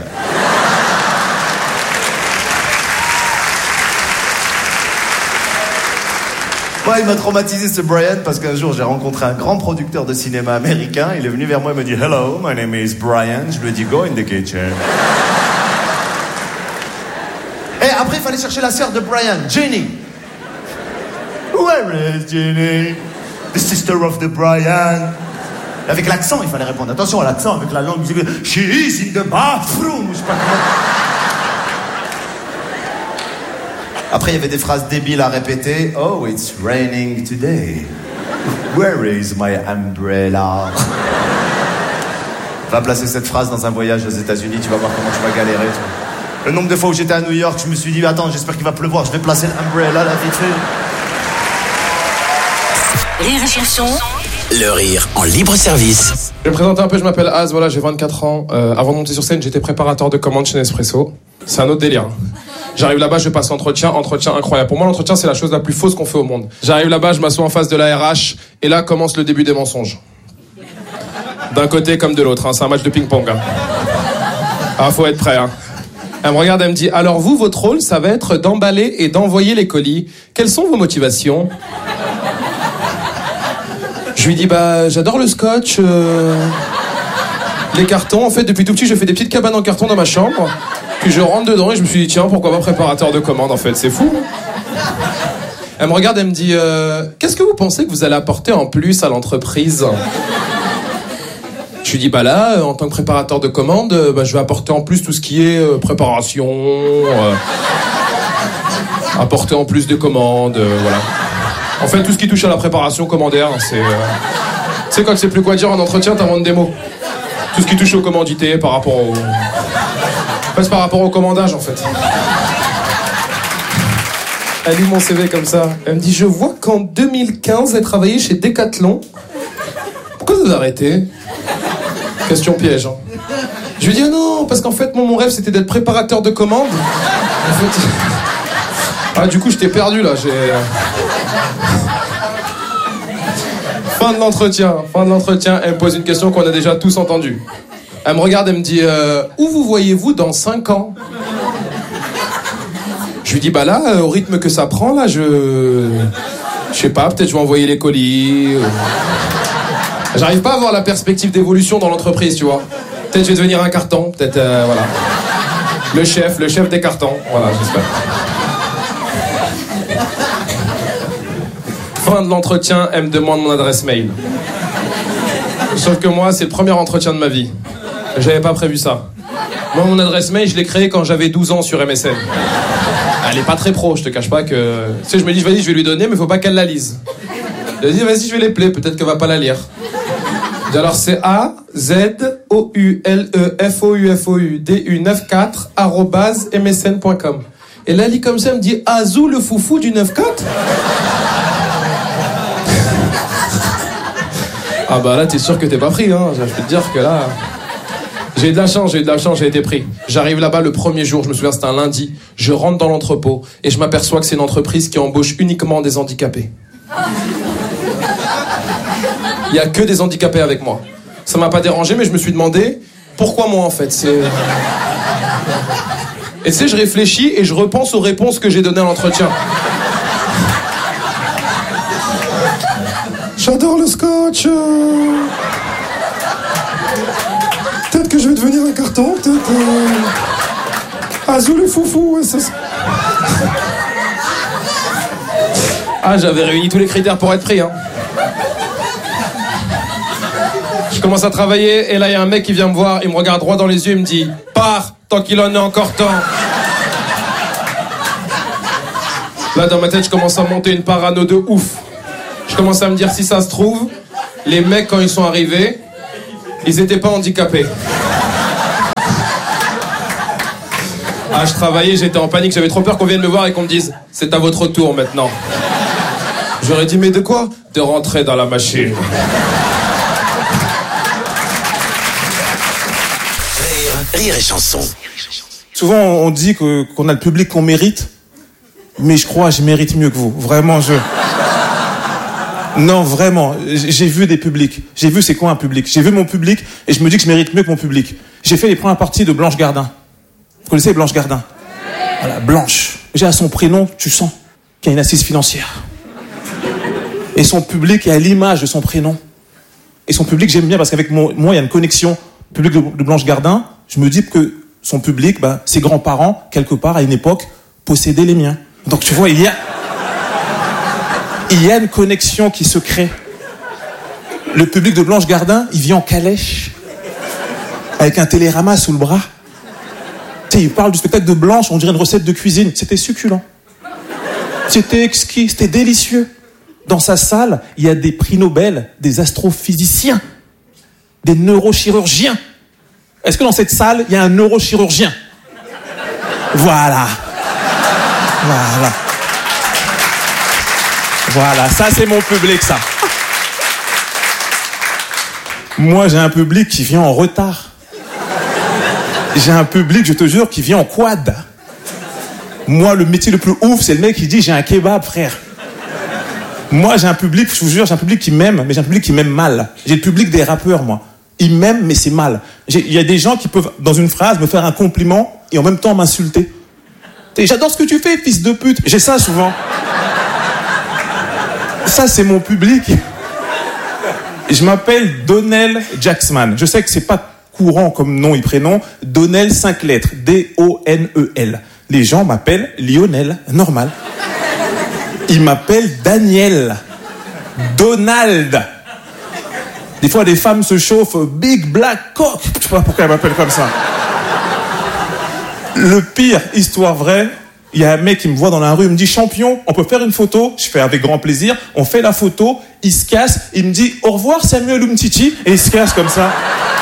Moi, il m'a traumatisé ce Brian parce qu'un jour j'ai rencontré un grand producteur de cinéma américain. Il est venu vers moi et m'a dit Hello, my name is Brian. Je lui ai dit Go in the kitchen. Et après, il fallait chercher la sœur de Brian, Jenny. Where is Jenny? The sister of the Brian. Avec l'accent, il fallait répondre. Attention à l'accent, avec la langue. She is in the bathroom. Je sais pas comment. Après, il y avait des phrases débiles à répéter. Oh, it's raining today. Where is my umbrella? Va placer cette phrase dans un voyage aux États-Unis, tu vas voir comment tu vas galérer. Le nombre de fois où j'étais à New York, je me suis dit, attends, j'espère qu'il va pleuvoir, je vais placer l'umbrella là, vite fait. Rire et chanson. Le rire en libre service. Je vais me présenter un peu, je m'appelle Az, voilà, j'ai 24 ans. Avant de monter sur scène, j'étais préparateur de commandes chez Nespresso. C'est un autre délire. J'arrive là-bas, je passe entretien incroyable. Pour moi, l'entretien, c'est la chose la plus fausse qu'on fait au monde. J'arrive là-bas, je m'assois en face de la RH, et là commence le début des mensonges. D'un côté comme de l'autre, hein, c'est un match de ping-pong. Hein. Ah, faut être prêt. Hein. Elle me regarde, elle me dit, alors vous, votre rôle, ça va être d'emballer et d'envoyer les colis. Quelles sont vos motivations? Je lui dis, bah, j'adore le scotch, les cartons. En fait, depuis tout petit, je fais des petites cabanes en carton dans ma chambre. Puis je rentre dedans et je me suis dit, tiens, pourquoi pas préparateur de commandes, en fait, c'est fou. Elle me regarde, elle me dit, qu'est-ce que vous pensez que vous allez apporter en plus à l'entreprise? Je lui dis, bah là, en tant que préparateur de commandes, bah, je vais apporter en plus tout ce qui est préparation, apporter en plus de commandes, voilà. En fait, tout ce qui touche à la préparation commandaire, c'est... Tu sais, quand tu sais plus quoi dire en entretien, t'inventes des mots. Tout ce qui touche au commandité par rapport au... c'est par rapport au commandage, en fait. Elle lit mon CV comme ça. Elle me dit, je vois qu'en 2015, elle travaillait chez Decathlon. Pourquoi vous avez arrêté? Question piège. Hein. Je lui dis, ah non, parce qu'en fait, mon rêve, c'était d'être préparateur de commandes. En fait... Ah, du coup, je t'ai perdu, là. Fin de l'entretien, elle me pose une question qu'on a déjà tous entendue. Elle me regarde, elle me dit, où vous voyez-vous dans 5 ans? Je lui dis, bah là, au rythme que ça prend, là, je sais pas, peut-être je vais envoyer les colis. J'arrive pas à avoir la perspective d'évolution dans l'entreprise, tu vois. Peut-être je vais devenir un carton, peut-être, voilà. Le chef des cartons, voilà, j'espère. Fin de l'entretien, elle me demande mon adresse mail. Sauf que moi, c'est le premier entretien de ma vie. J'avais pas prévu ça. Moi, mon adresse mail, je l'ai créée quand j'avais 12 ans sur MSN. Elle est pas très pro, je te cache pas que... Tu sais, je me dis, vas-y, je vais lui donner, mais faut pas qu'elle la lise. Je lui dis, vas-y, je vais l'appeler, peut-être qu'elle va pas la lire. Alors, c'est AZOULFOUFOUDU94@msn.com. Et là, elle lit comme ça, elle me dit, Azou, le foufou du 94? Ah bah là, t'es sûr que t'es pas pris, hein. Je peux te dire que là... J'ai eu de la chance, j'ai été pris. J'arrive là-bas le premier jour, je me souviens, c'était un lundi. Je rentre dans l'entrepôt et je m'aperçois que c'est une entreprise qui embauche uniquement des handicapés. Il y a que des handicapés avec moi. Ça m'a pas dérangé, mais je me suis demandé pourquoi moi en fait. Et tu sais, je réfléchis et je repense aux réponses que j'ai données à l'entretien. J'adore le scotch. Peut-être que je vais devenir un carton, peut-être. Azou le foufou, ouais, ça. Ah, j'avais réuni tous les critères pour être pris, hein. Je commence à travailler et là, il y a un mec qui vient me voir, il me regarde droit dans les yeux, il me dit « Pars, tant qu'il en est encore temps !» Là, dans ma tête, je commence à monter une parano de ouf. Je commençais à me dire, si ça se trouve, les mecs, quand ils sont arrivés, ils étaient pas handicapés. Ah, je travaillais, j'étais en panique, j'avais trop peur qu'on vienne me voir et qu'on me dise, c'est à votre tour maintenant. J'aurais dit, mais de quoi? De rentrer dans la machine. Rire et chanson. Souvent, on dit qu'on a le public qu'on mérite, mais je crois que je mérite mieux que vous. Vraiment, Non, vraiment, j'ai vu des publics. J'ai vu c'est quoi un public. J'ai vu mon public et je me dis que je mérite mieux que mon public. J'ai fait les premières parties de Blanche Gardin. Vous connaissez Blanche Gardin? Voilà, Blanche. Déjà à son prénom, tu sens qu'il y a une assise financière. Et son public est à l'image de son prénom. Et son public, j'aime bien parce qu'avec moi, il y a une connexion. Le public de Blanche Gardin, je me dis que son public, ses grands-parents, quelque part, à une époque, possédaient les miens. Donc tu vois, il y a une connexion qui se crée. Le public de Blanche Gardin, il vit en calèche, avec un télérama sous le bras. Tu sais, il parle du spectacle de Blanche, on dirait une recette de cuisine. C'était succulent. C'était exquis, c'était délicieux. Dans sa salle, il y a des prix Nobel, des astrophysiciens, des neurochirurgiens. Est-ce que dans cette salle, il y a un neurochirurgien? Voilà. Voilà, ça c'est mon public, ça. Moi, j'ai un public qui vient en retard. J'ai un public, je te jure, qui vient en quad. Moi, le métier le plus ouf, c'est le mec qui dit « j'ai un kebab, frère ». Moi, j'ai un public, je vous jure, j'ai un public qui m'aime, mais j'ai un public qui m'aime mal. J'ai le public des rappeurs, moi. Ils m'aiment, mais c'est mal. Il y a des gens qui peuvent, dans une phrase, me faire un compliment et en même temps m'insulter. J'adore ce que tu fais, fils de pute. J'ai ça souvent. Ça, c'est mon public. Je m'appelle Donnell Jacksman. Je sais que c'est pas courant comme nom et prénom. Donnell, 5 lettres. D-O-N-E-L. Les gens m'appellent Lionel. Normal. Ils m'appellent Daniel. Donald. Des fois, des femmes se chauffent Big Black Cock. Je sais pas pourquoi elles m'appellent comme ça. Le pire, histoire vraie, il y a un mec qui me voit dans la rue, il me dit « Champion, on peut faire une photo ?» Je fais avec grand plaisir. On fait la photo, il se casse, il me dit « Au revoir Samuel Umtiti » et il se casse comme ça.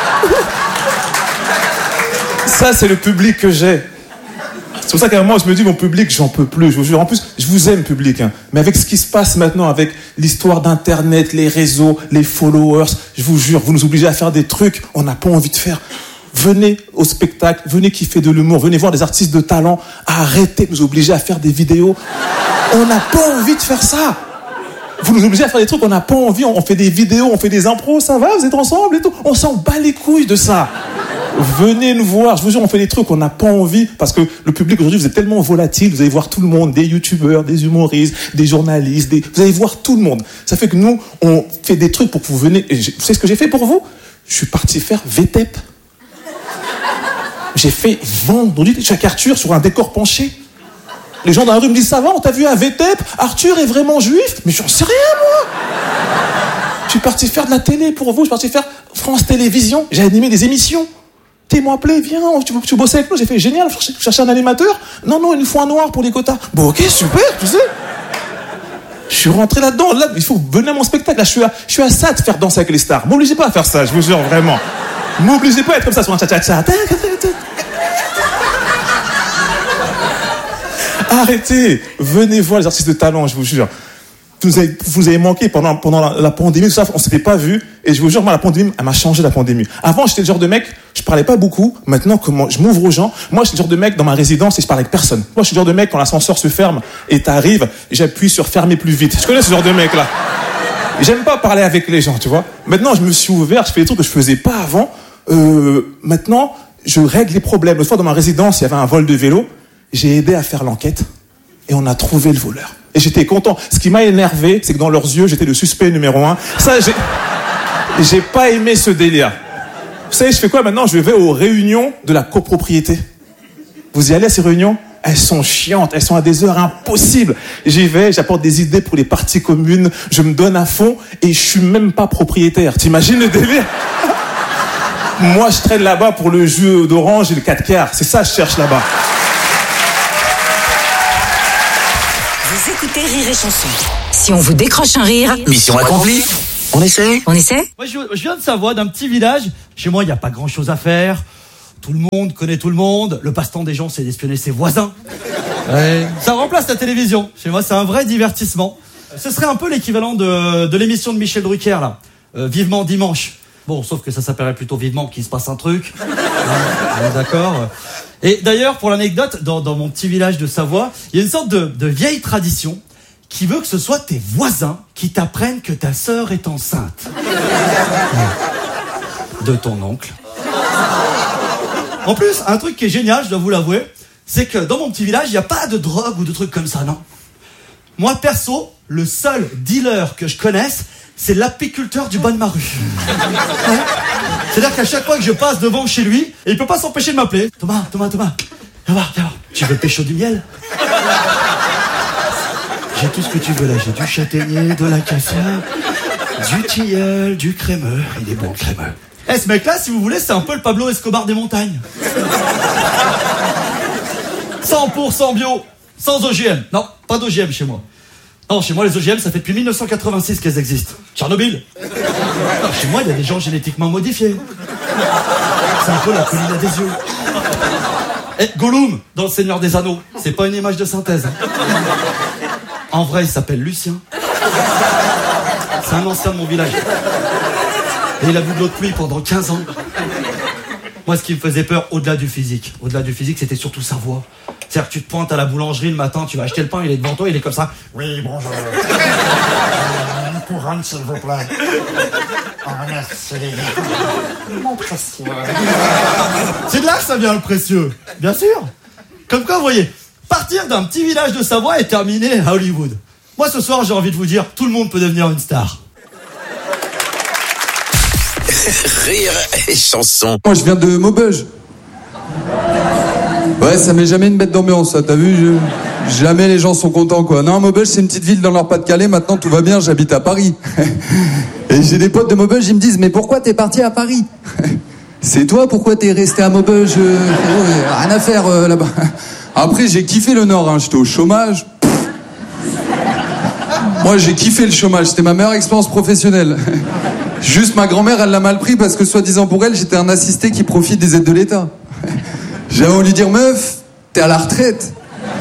Ça, c'est le public que j'ai. C'est pour ça qu'à un moment, je me dis, mon public, j'en peux plus, je vous jure. En plus, je vous aime, public, hein. Mais avec ce qui se passe maintenant, avec l'histoire d'Internet, les réseaux, les followers, je vous jure, vous nous obligez à faire des trucs on n'a pas envie de faire. Venez au spectacle, venez kiffer de l'humour, venez voir des artistes de talent. Arrêtez de nous obliger à faire des vidéos. On n'a pas envie de faire ça. Vous nous obligez à faire des trucs on n'a pas envie. On fait des vidéos, on fait des impros, ça va, vous êtes ensemble et tout. On s'en bat les couilles de ça. Venez nous voir, je vous jure, on fait des trucs on n'a pas envie, parce que le public aujourd'hui, vous êtes tellement volatile, vous allez voir tout le monde, des youtubeurs, des humoristes, des journalistes, vous allez voir tout le monde. Ça fait que nous, on fait des trucs pour que vous venez. Et vous savez ce que j'ai fait pour vous? Je suis parti faire VTEP. J'ai fait vendredi chaque Arthur sur un décor penché. Les gens dans la rue me disent, ça va, on t'a vu à VTEP? Arthur est vraiment juif? Mais j'en sais rien, moi. Je suis parti faire de la télé pour vous, je suis parti faire France Télévisions, j'ai animé des émissions. Ils m'ont appelé, viens, tu bosses avec nous. J'ai fait, génial, vous cherchez un animateur? Non, il nous faut un noir pour les quotas. Bon, ok, super, tu sais. Je suis rentré là-dedans. Là, il faut venir à mon spectacle. Là, je suis à ça de faire danser avec les stars. M'obligez pas à faire ça, je vous jure, vraiment. M'obligez pas à être comme ça sur un tcha-tcha-tcha. Arrêtez. Venez voir les artistes de talent, je vous jure. Vous avez manqué pendant la pandémie, tout ça, on s'était pas vu. Et je vous jure, moi, la pandémie, elle m'a changé, la pandémie. Avant, j'étais le genre de mec, je parlais pas beaucoup. Maintenant, comment je m'ouvre aux gens. Moi, j'étais le genre de mec dans ma résidence et je parlais avec personne. Moi, je suis le genre de mec, quand l'ascenseur se ferme et t'arrives, j'appuie sur fermer plus vite. Je connais ce genre de mec là. J'aime pas parler avec les gens, tu vois. Maintenant, je me suis ouvert, je fais des trucs que je faisais pas avant. Maintenant, je règle les problèmes. L'autre fois, dans ma résidence, il y avait un vol de vélo. J'ai aidé à faire l'enquête et on a trouvé le voleur. Et j'étais content. Ce qui m'a énervé, c'est que dans leurs yeux, j'étais le suspect numéro 1. Ça, j'ai pas aimé ce délire. Vous savez, je fais quoi maintenant? Je vais aux réunions de la copropriété. Vous y allez à ces réunions? Elles sont chiantes, elles sont à des heures impossibles. J'y vais, j'apporte des idées pour les parties communes, je me donne à fond et je suis même pas propriétaire. T'imagines le délire? Moi, je traîne là-bas pour le jus d'orange et le 4 quarts. C'est ça que je cherche là-bas. Vous écoutez Rire et Chanson. Si on vous décroche un rire, Mission accomplie. On essaie. on essaie? Moi, je viens de Savoie, d'un petit village. Chez moi, il n'y a pas grand-chose à faire. Tout le monde connaît tout le monde. Le passe-temps des gens, c'est d'espionner ses voisins. Ouais. Ça remplace la télévision. Chez moi, c'est un vrai divertissement. Ce serait un peu l'équivalent de l'émission de Michel Drucker, là. Vivement dimanche. Bon, sauf que ça s'appellerait plutôt Vivement qu'il se passe un truc. On est d'accord. Et d'ailleurs, pour l'anecdote, dans mon petit village de Savoie, il y a une sorte de vieille tradition qui veut que ce soit tes voisins qui t'apprennent que ta sœur est enceinte. De ton oncle. En plus, un truc qui est génial, je dois vous l'avouer, c'est que dans mon petit village, il n'y a pas de drogue ou de trucs comme ça, non. Moi, perso, le seul dealer que je connaisse, c'est l'apiculteur du bas de ma rue. Ouais. C'est-à-dire qu'à chaque fois que je passe devant chez lui, il peut pas s'empêcher de m'appeler. Thomas, viens voir. Tu veux pécho du miel? J'ai tout ce que tu veux là, j'ai du châtaignier, de la cassure, du tilleul, du crémeux. Il est bon, le crémeux. Ce mec-là, si vous voulez, c'est un peu le Pablo Escobar des montagnes. 100% bio, sans OGM. Non, pas d'OGM chez moi. Non, chez moi, les OGM, ça fait depuis 1986 qu'elles existent. Tchernobyl. Non, chez moi, il y a des gens génétiquement modifiés. C'est un peu la colline des yeux. Gollum, dans Le Seigneur des Anneaux, c'est pas une image de synthèse. En vrai, il s'appelle Lucien. C'est un ancien de mon village. Et il a vu de l'eau de pluie pendant 15 ans. Moi, ce qui me faisait peur, au-delà du physique, c'était surtout sa voix. C'est-à-dire que tu te pointes à la boulangerie le matin, tu vas acheter le pain, il est devant toi, il est comme ça. Oui, bonjour. Une couronne, s'il vous plaît. Oh, merci. Mon précieux. C'est de là que ça vient, le précieux. Bien sûr. Comme quoi, vous voyez, partir d'un petit village de Savoie et terminer à Hollywood. Moi, ce soir, j'ai envie de vous dire, tout le monde peut devenir une star. Rire et Chanson. Moi, je viens de Maubeuge. Ouais, ça met jamais une bête d'ambiance, ça, t'as vu? Jamais les gens sont contents, quoi. Non, Maubeuge, c'est une petite ville dans leur Pas-de-Calais, maintenant tout va bien, j'habite à Paris. Et j'ai des potes de Maubeuge, ils me disent, mais pourquoi t'es parti à Paris? C'est toi, pourquoi t'es resté à Maubeuge? Rien à faire là-bas. Après, j'ai kiffé le Nord, hein. J'étais au chômage. Moi, j'ai kiffé le chômage, c'était ma meilleure expérience professionnelle. Juste, ma grand-mère, elle l'a mal pris parce que, soi-disant pour elle, j'étais un assisté qui profite des aides de l'État. J'avais envie de lui dire, meuf, t'es à la retraite.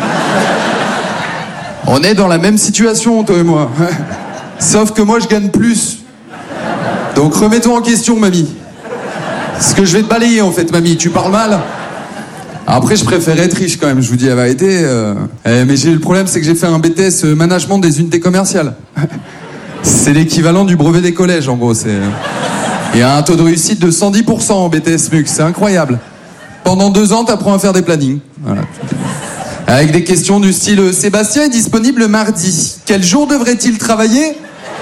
On est dans la même situation, toi et moi. Sauf que moi, je gagne plus. Donc, remets-toi en question, mamie. Parce que je vais te balayer, en fait, mamie. Tu parles mal. Après, je préfère être riche, quand même, je vous dis la vérité. Mais le problème, c'est que j'ai fait un BTS management des unités commerciales. C'est l'équivalent du brevet des collèges, en gros. Il y a un taux de réussite de 110% en BTS MUC, c'est incroyable. Pendant 2 ans, t'apprends à faire des plannings. Voilà. Avec des questions du style « Sébastien est disponible mardi. Quel jour devrait-il travailler ?»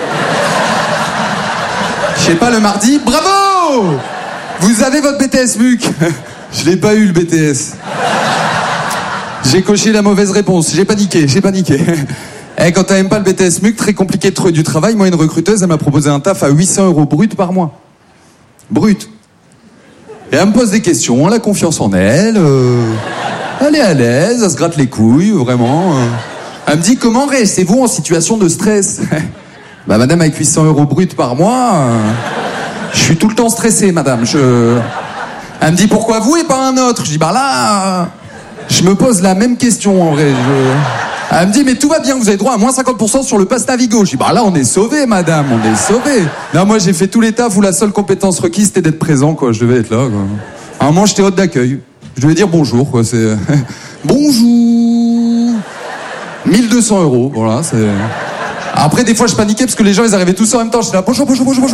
Je sais pas, le mardi. Bravo! Vous avez votre BTS MUC. Je l'ai pas eu, le BTS. J'ai coché la mauvaise réponse. J'ai paniqué. Et quand t'aimes pas le BTS MUC, très compliqué de trouver du travail. Moi, une recruteuse, elle m'a proposé un taf à 800 € brut par mois. Brut. Et elle me pose des questions, elle a confiance en elle, elle est à l'aise, elle se gratte les couilles, vraiment. Elle me dit, comment restez-vous en situation de stress? Bah madame, avec 800 € brut par mois, je suis tout le temps stressé, madame. Elle me dit, pourquoi vous et pas un autre? Je dis, bah là, je me pose la même question en vrai. Elle me dit, mais tout va bien, vous avez droit à moins 50% sur le pass Navigo. Je dis, bah là, on est sauvés, madame, on est sauvés. Non, moi, j'ai fait tous les tafs où la seule compétence requise, c'était d'être présent, quoi. Je devais être là, quoi. À un moment, j'étais hôte d'accueil. Je devais dire bonjour, quoi. C'est... Bonjour 1200 €, voilà, c'est... Après, des fois, je paniquais parce que les gens, ils arrivaient tous en même temps. J'étais là, bonjour.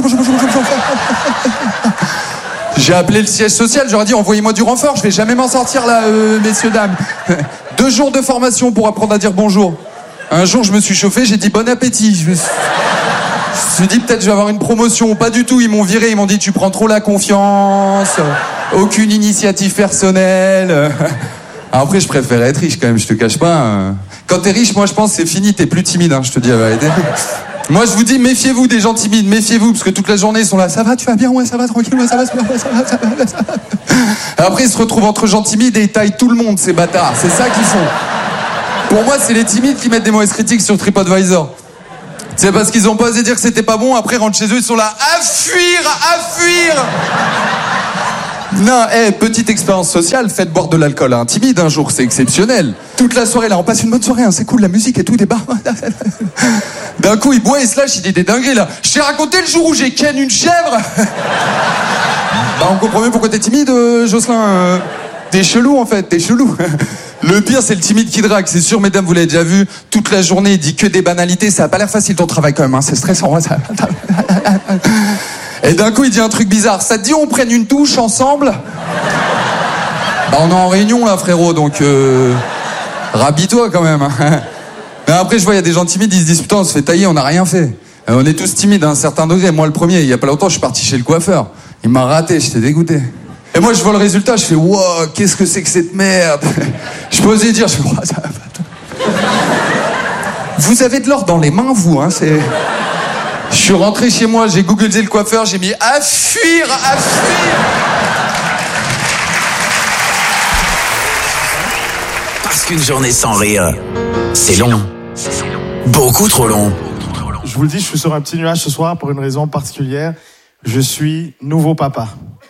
J'ai appelé le siège social, j'aurais dit, envoyez-moi du renfort, je vais jamais m'en sortir, là, messieurs, dames. 2 jours de formation pour apprendre à dire bonjour. Un jour, je me suis chauffé, j'ai dit bon appétit. Je me suis dit, peut-être je vais avoir une promotion. Pas du tout, ils m'ont viré, ils m'ont dit, tu prends trop la confiance, aucune initiative personnelle. Après, je préfère être riche quand même, je te cache pas. Quand t'es riche, moi, je pense c'est fini, t'es plus timide, hein, je te dis la vérité. Moi, je vous dis, méfiez-vous des gens timides, méfiez-vous, parce que toute la journée, ils sont là, ça va, tu vas bien, ouais, ça va, tranquille, ouais, ça va, ça va. Après, ils se retrouvent entre gens timides et ils taillent tout le monde, ces bâtards, c'est ça qu'ils font. Pour moi, c'est les timides qui mettent des mauvaises critiques sur TripAdvisor. C'est parce qu'ils ont pas osé dire que c'était pas bon, après ils rentrent chez eux, ils sont là à fuir. Non, petite expérience sociale, faites boire de l'alcool à un timide un jour, c'est exceptionnel. Toute la soirée là, on passe une bonne soirée, hein, c'est cool, la musique et tout, des bars. D'un coup, il boit et se lâche, il dit des dingueries là. Je t'ai raconté le jour où j'ai ken une chèvre. Bah on comprend mieux pourquoi t'es timide, Jocelyn. T'es chelou en fait, t'es chelou. Le pire, c'est le timide qui drague. C'est sûr, mesdames, vous l'avez déjà vu. Toute la journée, il dit que des banalités. Ça a pas l'air facile ton travail quand même, hein. C'est stressant. Ça... Et d'un coup, il dit un truc bizarre. Ça te dit on prenne une douche ensemble? Bah, on est en réunion là, frérot. Donc, rhabille-toi quand même. Mais après, je vois, il y a des gens timides. Ils se disent putain, on se fait tailler, on n'a rien fait. On est tous timides à un certain degré. Moi, le premier, il y a pas longtemps, je suis parti chez le coiffeur. Il m'a raté, j'étais dégoûté. Et moi, je vois le résultat, je fais wow, qu'est-ce que c'est que cette merde? Je peux oser dire, je fais wow, ça va pas. Vous avez de l'or dans les mains, vous, hein, c'est. Je suis rentré chez moi, j'ai googlisé le coiffeur, j'ai mis à fuir. Parce qu'une journée sans rire, c'est long. Beaucoup trop long. Je vous le dis, je suis sur un petit nuage ce soir pour une raison particulière. Je suis nouveau papa.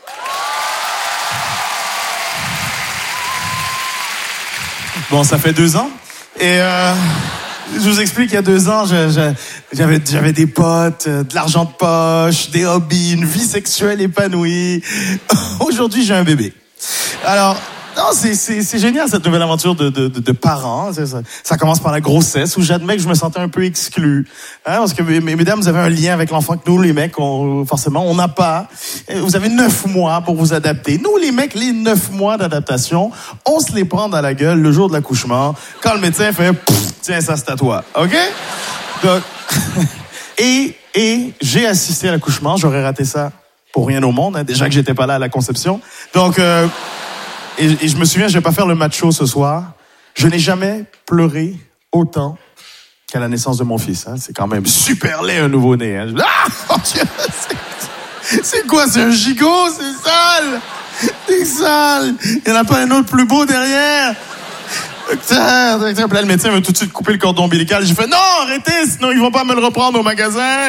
Bon, ça fait 2 ans. Et je vous explique, il y a 2 ans, j'avais des potes, de l'argent de poche, des hobbies, une vie sexuelle épanouie. Aujourd'hui, j'ai un bébé. Alors, non, c'est génial cette nouvelle aventure de parents. Ça commence par la grossesse où j'admets que je me sentais un peu exclu. Hein, parce que mesdames, vous avez un lien avec l'enfant que nous, les mecs, forcément, on n'a pas. Vous avez 9 mois pour vous adapter. Nous, les mecs, les 9 mois d'adaptation, on se les prend dans la gueule le jour de l'accouchement quand le médecin fait « Tiens, ça c'est à toi. » OK? Donc, et j'ai assisté à l'accouchement. J'aurais raté ça pour rien au monde. Hein, déjà que j'étais pas là à la conception. Donc... Et je me souviens, je vais pas faire le macho ce soir. Je n'ai jamais pleuré autant qu'à la naissance de mon fils. Hein. C'est quand même super laid, un nouveau-né. Hein. Ah, mon Dieu, c'est quoi? C'est un gigot? C'est sale! C'est sale! Il n'y en a pas un autre plus beau derrière? Docteur, là, le médecin veut tout de suite couper le cordon ombilical. J'ai fait, non, arrêtez, sinon ils vont pas me le reprendre au magasin.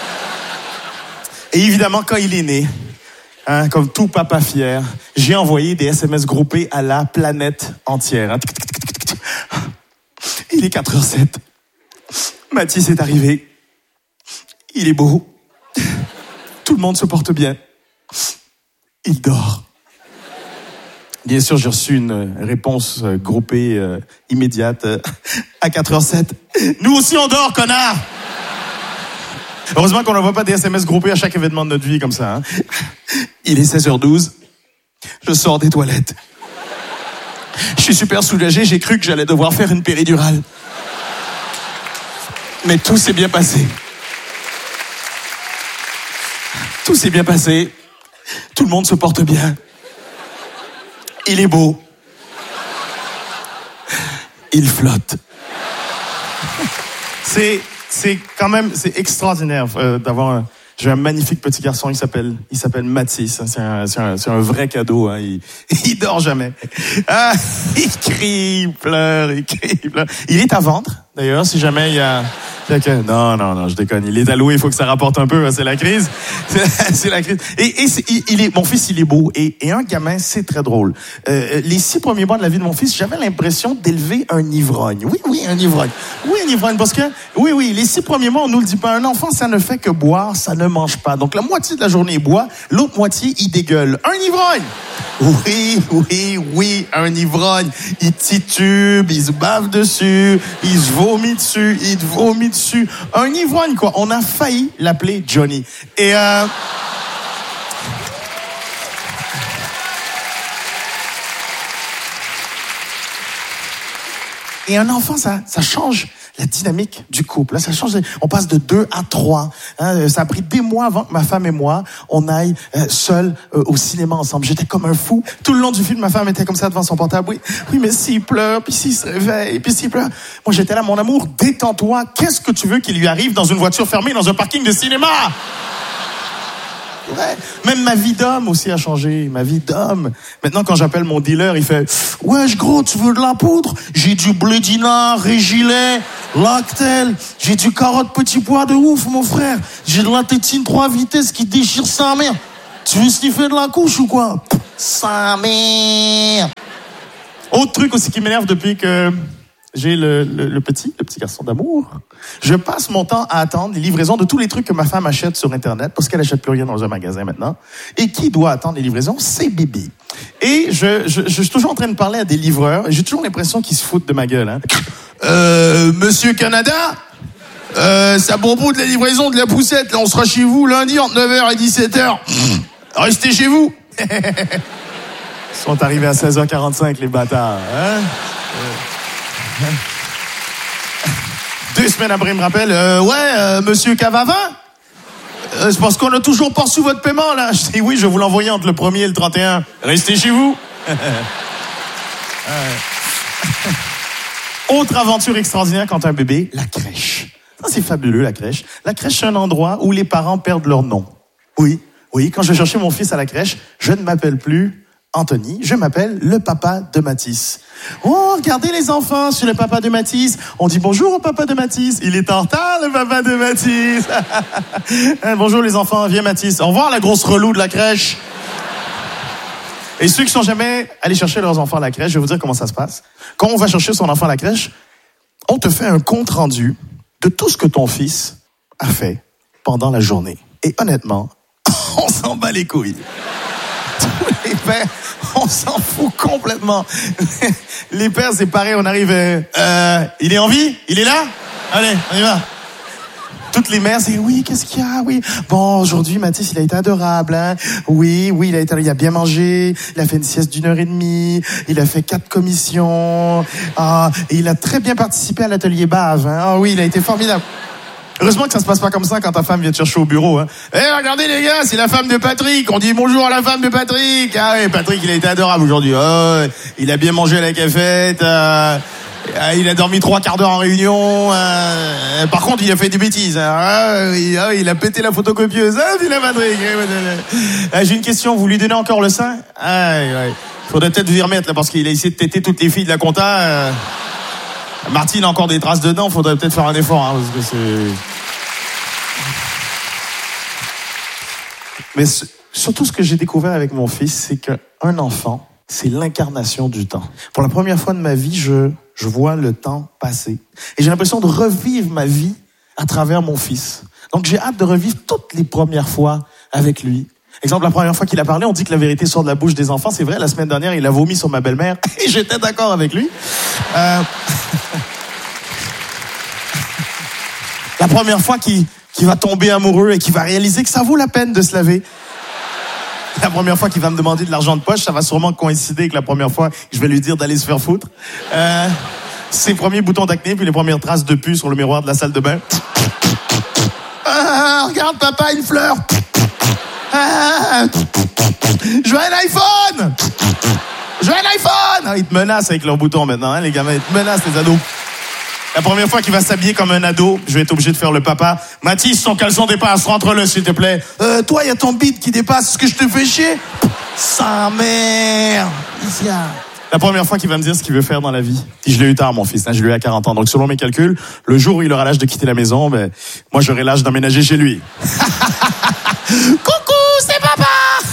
Et évidemment, quand il est né, hein, comme tout papa fier, j'ai envoyé des SMS groupés à la planète entière. Hein. Il est 4h07. Mathis est arrivé. Il est beau. Tout le monde se porte bien. Il dort. Bien sûr, j'ai reçu une réponse groupée immédiate à 4h07. Nous aussi, on dort, connard! Heureusement qu'on n'envoie pas des SMS groupés à chaque événement de notre vie comme ça. Hein. Il est 16h12. Je sors des toilettes. Je suis super soulagé. J'ai cru que j'allais devoir faire une péridurale. Mais tout s'est bien passé. Tout s'est bien passé. Tout le monde se porte bien. Il est beau. Il flotte. C'est quand même, c'est extraordinaire d'avoir j'ai un magnifique petit garçon, il s'appelle Mathis. C'est un vrai cadeau. Hein. Il dort jamais. Ah, il crie, il pleure. Il est à vendre, d'ailleurs, si jamais il y a... Non, je déconne. Il est alloué, il faut que ça rapporte un peu. Hein, c'est la crise. C'est la crise. Mon fils, il est beau. Et un gamin, c'est très drôle. Les 6 premiers mois de la vie de mon fils, j'avais l'impression d'élever un ivrogne. Oui, un ivrogne. Oui, un ivrogne. Parce que, oui, les 6 premiers mois, on nous le dit pas. Un enfant, ça ne fait que boire, ça ne mange pas. Donc, la moitié de la journée, il boit. L'autre moitié, il dégueule. Un ivrogne! Oui, un ivrogne. Il titube, il se bave dessus, il se vomit dessus, il te vomit dessus. Un ivrogne, quoi. On a failli l'appeler Johnny. Et un enfant, ça change la dynamique du couple. Là, ça change. On passe de 2 à 3. Hein, ça a pris des mois avant que ma femme et moi, on aille seuls au cinéma ensemble. J'étais comme un fou. Tout le long du film, ma femme était comme ça devant son portable. Oui, mais s'il pleure, puis s'il se réveille, puis s'il pleure. Moi, j'étais là, mon amour, détends-toi. Qu'est-ce que tu veux qu'il lui arrive dans une voiture fermée, dans un parking de cinéma? Ouais. Même ma vie d'homme aussi a changé. Ma vie d'homme. Maintenant, quand j'appelle mon dealer, il fait « Wesh, gros, tu veux de la poudre? J'ai du blé dinard, Régilet, Lactel. J'ai du carotte petit pois de ouf, mon frère. J'ai de la tétine 3 vitesses qui déchire sa mère. Tu veux sniffer de la couche ou quoi? Sa mère. » Autre truc aussi qui m'énerve depuis que j'ai le petit garçon d'amour. Je passe mon temps à attendre les livraisons de tous les trucs que ma femme achète sur Internet, parce qu'elle achète plus rien dans un magasin maintenant. Et qui doit attendre les livraisons? C'est bébé. Et je suis toujours en train de parler à des livreurs, et j'ai toujours l'impression qu'ils se foutent de ma gueule. Hein. Monsieur Canada, c'est à propos de la livraison de la poussette. Là, on sera chez vous lundi entre 9h et 17h. Restez chez vous. Ils sont arrivés à 16h45, les bâtards. Hein? 2 semaines après, il me rappelle, monsieur Cavavin, c'est parce qu'on a toujours pas reçu votre paiement, là. Je dis, oui, je vais vous l'envoyer entre le 1er et le 31. Restez chez vous. Autre aventure extraordinaire quand t'as un bébé, la crèche. Ça, c'est fabuleux, la crèche. La crèche, c'est un endroit où les parents perdent leur nom. Oui, quand je cherchais mon fils à la crèche, je ne m'appelle plus Anthony, je m'appelle le papa de Mathis. Oh, regardez les enfants, je suis le papa de Mathis. On dit bonjour au papa de Mathis. Il est en retard, le papa de Mathis. Bonjour les enfants, viens Mathis. Au revoir la grosse relou de la crèche. Et ceux qui sont jamais allés chercher leurs enfants à la crèche, je vais vous dire comment ça se passe. Quand on va chercher son enfant à la crèche, on te fait un compte rendu de tout ce que ton fils a fait pendant la journée. Et honnêtement, on s'en bat les couilles. Tous les pères, on s'en fout complètement. Les pères, c'est pareil, on arrive... il est en vie? Il est là? Allez, on y va. Toutes les mères, c'est oui, qu'est-ce qu'il y a? Oui. Bon, aujourd'hui, Mathis, il a été adorable, hein. Oui, il a bien mangé. Il a fait une sieste d'1h30. Il a fait 4 commissions. Ah, et il a très bien participé à l'atelier Bave, hein. Ah oui, il a été formidable. Heureusement que ça se passe pas comme ça quand ta femme vient te chercher au bureau, hein. Regardez les gars, c'est la femme de Patrick. On dit bonjour à la femme de Patrick. Ah oui, Patrick, il a été adorable aujourd'hui. Oh, il a bien mangé à la cafette. Il a dormi 3 quarts d'heure en réunion. Par contre, il a fait des bêtises. Hein. Il a pété la photocopieuse. Ah, dit la Patrick. J'ai une question. Vous lui donnez encore le sein? Ouais. Faudrait peut-être vous y remettre là, parce qu'il a essayé de téter toutes les filles de la compta. Martine a encore des traces dedans. Faudrait peut-être faire un effort, hein, parce que c'est. Mais surtout, ce que j'ai découvert avec mon fils, c'est qu'un enfant, c'est l'incarnation du temps. Pour la première fois de ma vie, je vois le temps passer. Et j'ai l'impression de revivre ma vie à travers mon fils. Donc j'ai hâte de revivre toutes les premières fois avec lui. Exemple, la première fois qu'il a parlé, on dit que la vérité sort de la bouche des enfants. C'est vrai, la semaine dernière, il a vomi sur ma belle-mère. Et j'étais d'accord avec lui. La première fois qu'il va tomber amoureux et qu'il va réaliser que ça vaut la peine de se laver. La première fois qu'il va me demander de l'argent de poche, ça va sûrement coïncider avec la première fois que je vais lui dire d'aller se faire foutre. Ses premiers boutons d'acné, puis les premières traces de pu sur le miroir de la salle de bain. Regarde papa, une fleur. Je veux un iPhone. Ils te menacent avec leurs boutons maintenant, hein, les gamins. Ils te menacent, les ados. La première fois qu'il va s'habiller comme un ado, je vais être obligé de faire le papa. Mathis, son caleçon dépasse, rentre-le s'il te plaît. Toi, il y a ton bide qui dépasse, est-ce que je te fais chier? Sa mère. La première fois qu'il va me dire ce qu'il veut faire dans la vie. Puis je l'ai eu tard, mon fils, hein, je l'ai eu à 40 ans. Donc selon mes calculs, le jour où il aura l'âge de quitter la maison, ben, moi j'aurai l'âge d'emménager chez lui. Coucou, c'est papa.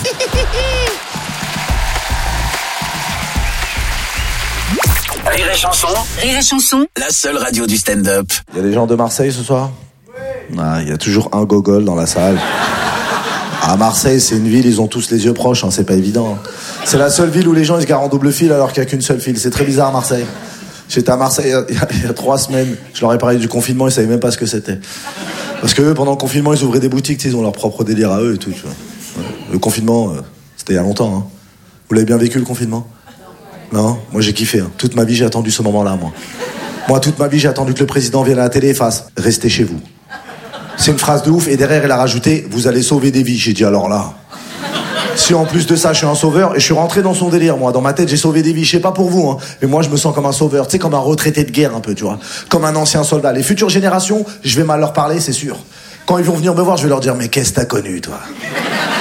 Rire et chanson. Rire et chanson. La seule radio du stand-up. Il y a des gens de Marseille ce soir? Oui. Il y a toujours un gogol dans la salle. À Marseille, c'est une ville, ils ont tous les yeux proches, hein, c'est pas évident. C'est la seule ville où les gens ils se garent en double fil alors qu'il n'y a qu'une seule file. C'est très bizarre à Marseille. J'étais à Marseille il y a 3 semaines. Je leur ai parlé du confinement, ils savaient même pas ce que c'était. Parce que eux, pendant le confinement, ils ouvraient des boutiques, ils ont leur propre délire à eux et tout. Tu vois. Le confinement, c'était il y a longtemps. Hein. Vous l'avez bien vécu le confinement? Non, moi j'ai kiffé. Hein. Toute ma vie j'ai attendu ce moment-là, moi. Moi toute ma vie j'ai attendu que le président vienne à la télé et fasse « Restez chez vous ». C'est une phrase de ouf et derrière elle a rajouté « Vous allez sauver des vies ». J'ai dit alors là. Si en plus de ça je suis un sauveur et je suis rentré dans son délire, moi dans ma tête j'ai sauvé des vies, je sais pas pour vous, hein, mais moi je me sens comme un sauveur, tu sais, comme un retraité de guerre un peu, tu vois, comme un ancien soldat. Les futures générations, je vais mal leur parler, c'est sûr. Quand ils vont venir me voir, je vais leur dire « Mais qu'est-ce que t'as connu, toi ?»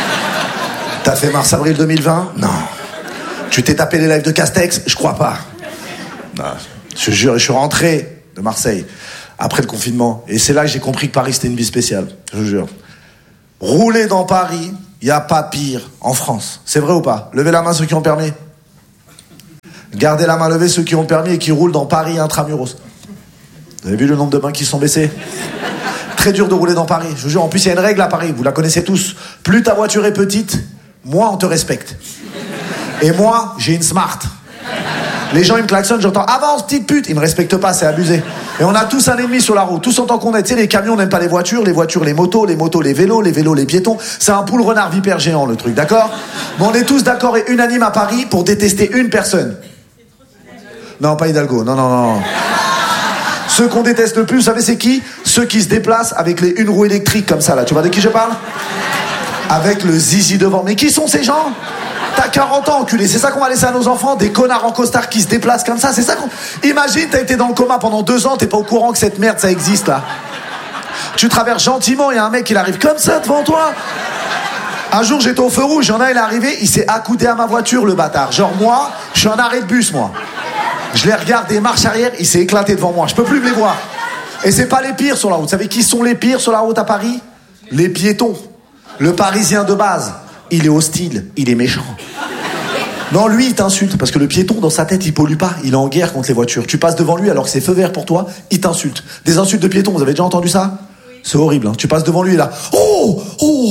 T'as fait mars-avril 2020? Non. Tu t'es tapé les lives de Castex? Je crois pas. Non. Je te jure, je suis rentré de Marseille après le confinement. Et c'est là que j'ai compris que Paris, c'était une vie spéciale. Je vous jure. Rouler dans Paris, il n'y a pas pire en France. C'est vrai ou pas? Levez la main ceux qui ont permis. Gardez la main levée ceux qui ont permis et qui roulent dans Paris intramuros. Vous avez vu le nombre de mains qui sont baissées? Très dur de rouler dans Paris. Je vous jure, en plus, il y a une règle à Paris, vous la connaissez tous. Plus ta voiture est petite, moins on te respecte. Et moi, j'ai une Smart. Les gens, ils me klaxonnent, j'entends « Avance, petite pute !» Ils me respectent pas, c'est abusé. Et on a tous un ennemi sur la route, tous en tant qu'on est. Tu sais, les camions n'aiment pas les voitures, les motos, les vélos, les piétons. C'est un poule renard vipère géant, le truc, d'accord? Mais on est tous d'accord et unanimes à Paris pour détester une personne. Non, pas Hidalgo, non. Ceux qu'on déteste le plus, vous savez c'est qui? Ceux qui se déplacent avec les une roue électrique comme ça, là. Tu vois de qui je parle? Avec le zizi devant. Mais qui sont ces gens? T'as 40 ans, enculé. C'est ça qu'on va laisser à nos enfants? Des connards en costard qui se déplacent comme ça? C'est ça qu'on... Imagine, t'as été dans le coma pendant 2 ans, t'es pas au courant que cette merde, ça existe, là. Tu traverses gentiment, il y a un mec, il arrive comme ça devant toi. Un jour, j'étais au feu rouge, il y en a, il est arrivé, il s'est accoudé à ma voiture, le bâtard. Genre, moi, je suis en arrêt de bus, moi. Je l'ai regardé, marche arrière, il s'est éclaté devant moi. Je peux plus me les voir. Et c'est pas les pires sur la route. Vous savez qui sont les pires sur la route à Paris? Les piétons. Le Parisien de base. Il est hostile, il est méchant. Non, lui, il t'insulte. Parce que le piéton, dans sa tête, il pollue pas. Il est en guerre contre les voitures. Tu passes devant lui alors que c'est feu vert pour toi, il t'insulte. Des insultes de piétons, vous avez déjà entendu ça? C'est horrible, hein. Tu passes devant lui, là. Oh.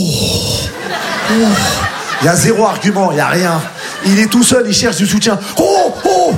Il y a zéro argument, il y a rien. Il est tout seul, il cherche du soutien. Oh.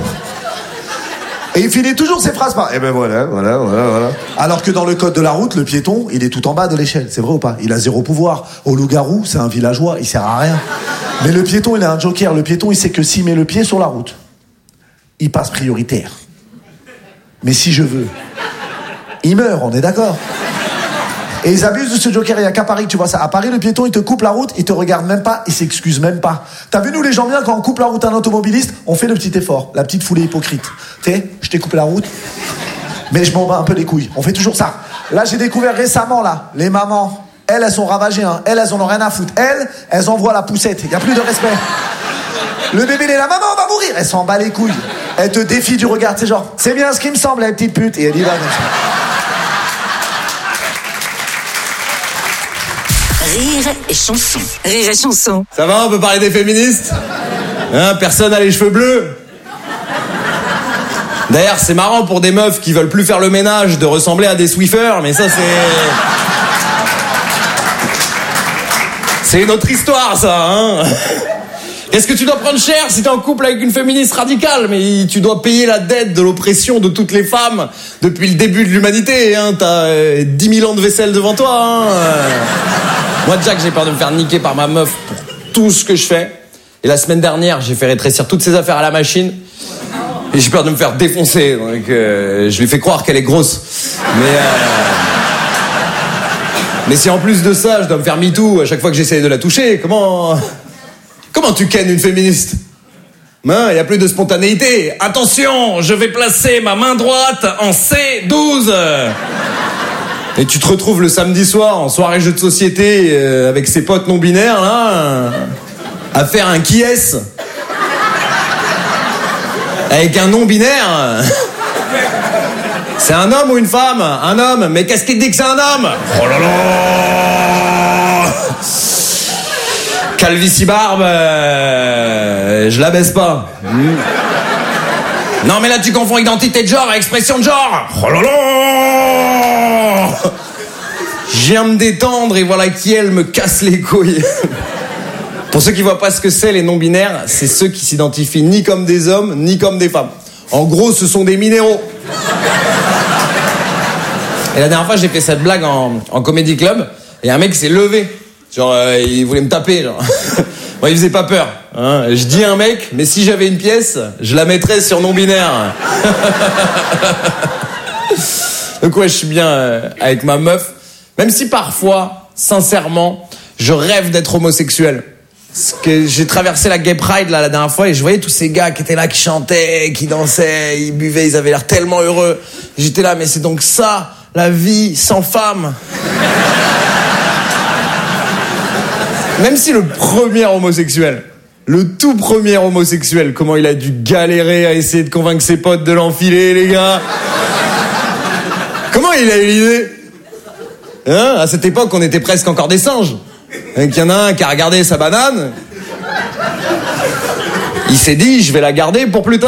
Et il finit toujours ses phrases par « Eh ben voilà. » Alors que dans le code de la route, le piéton, il est tout en bas de l'échelle. C'est vrai ou pas? Il a zéro pouvoir. Au loup-garou, c'est un villageois, il sert à rien. Mais le piéton, il a un joker. Le piéton, il sait que s'il met le pied sur la route, il passe prioritaire. Mais si je veux, il meurt, on est d'accord? Et ils abusent de ce joker, il n'y a qu'à Paris, tu vois ça. À Paris, le piéton, il te coupe la route, il te regarde même pas, il s'excuse même pas. T'as vu, nous, les gens bien, quand on coupe la route à un automobiliste, on fait le petit effort, la petite foulée hypocrite. Tu sais, je t'ai coupé la route, mais je m'en bats un peu les couilles. On fait toujours ça. Là, j'ai découvert récemment, là, les mamans, elles sont ravagées, hein. Elles en ont rien à foutre. Elles envoient la poussette, il n'y a plus de respect. Le bébé, il est là, maman, on va mourir. Elle s'en bat les couilles. Elle te défie du regard, c'est genre, c'est bien ce qui me semble, la petite pute. Et elle y va comme ça. Rire et chanson. Rire et chanson. Ça va, on peut parler des féministes? Hein, personne a les cheveux bleus. D'ailleurs, c'est marrant pour des meufs qui veulent plus faire le ménage de ressembler à des Swiffers, mais ça c'est une autre histoire, ça, hein. Qu'est-ce que tu dois prendre cher si t'es en couple avec une féministe radicale? Mais tu dois payer la dette de l'oppression de toutes les femmes depuis le début de l'humanité, hein. T'as 10 000 ans de vaisselle devant toi, hein. Moi, Jack, j'ai peur de me faire niquer par ma meuf pour tout ce que je fais. Et la semaine dernière, j'ai fait rétrécir toutes ses affaires à la machine. Et j'ai peur de me faire défoncer. Donc, je lui fais croire qu'elle est grosse. Mais si en plus de ça, je dois me faire MeToo à chaque fois que j'essaie de la toucher, comment tu kennes une féministe? Il n'y a plus de spontanéité. Attention, je vais placer ma main droite en C12. Et tu te retrouves le samedi soir en soirée jeu de société avec ses potes non binaires là, à faire un qui est-ce avec un non binaire. C'est un homme ou une femme? Un homme. Mais qu'est-ce qui te dit que c'est un homme? Oh là là. Calvitie barbe, je la baisse pas. Non mais là tu confonds identité de genre et expression de genre. Oh là là. Je viens me détendre et voilà qui elle me casse les couilles. Pour ceux qui voient pas ce que c'est les non-binaires, c'est ceux qui s'identifient ni comme des hommes ni comme des femmes. En gros ce sont des minéraux. Et la dernière fois j'ai fait cette blague en comédie club et un mec s'est levé. Genre il voulait me taper genre. Moi, il faisait pas peur. Hein. Je dis un mec, mais si j'avais une pièce, je la mettrais sur non-binaire. Donc ouais, je suis bien avec ma meuf. Même si parfois, sincèrement, je rêve d'être homosexuel. Parce que j'ai traversé la Gay Pride là, la dernière fois et je voyais tous ces gars qui étaient là, qui chantaient, qui dansaient, ils buvaient, ils avaient l'air tellement heureux. J'étais là, mais c'est donc ça, la vie sans femme. Même si le premier homosexuel, le tout premier homosexuel, comment il a dû galérer à essayer de convaincre ses potes de l'enfiler, les gars. Comment il a eu l'idée? Hein? À cette époque, on était presque encore des singes. Donc il y en a un qui a regardé sa banane. Il s'est dit, je vais la garder pour plus tard.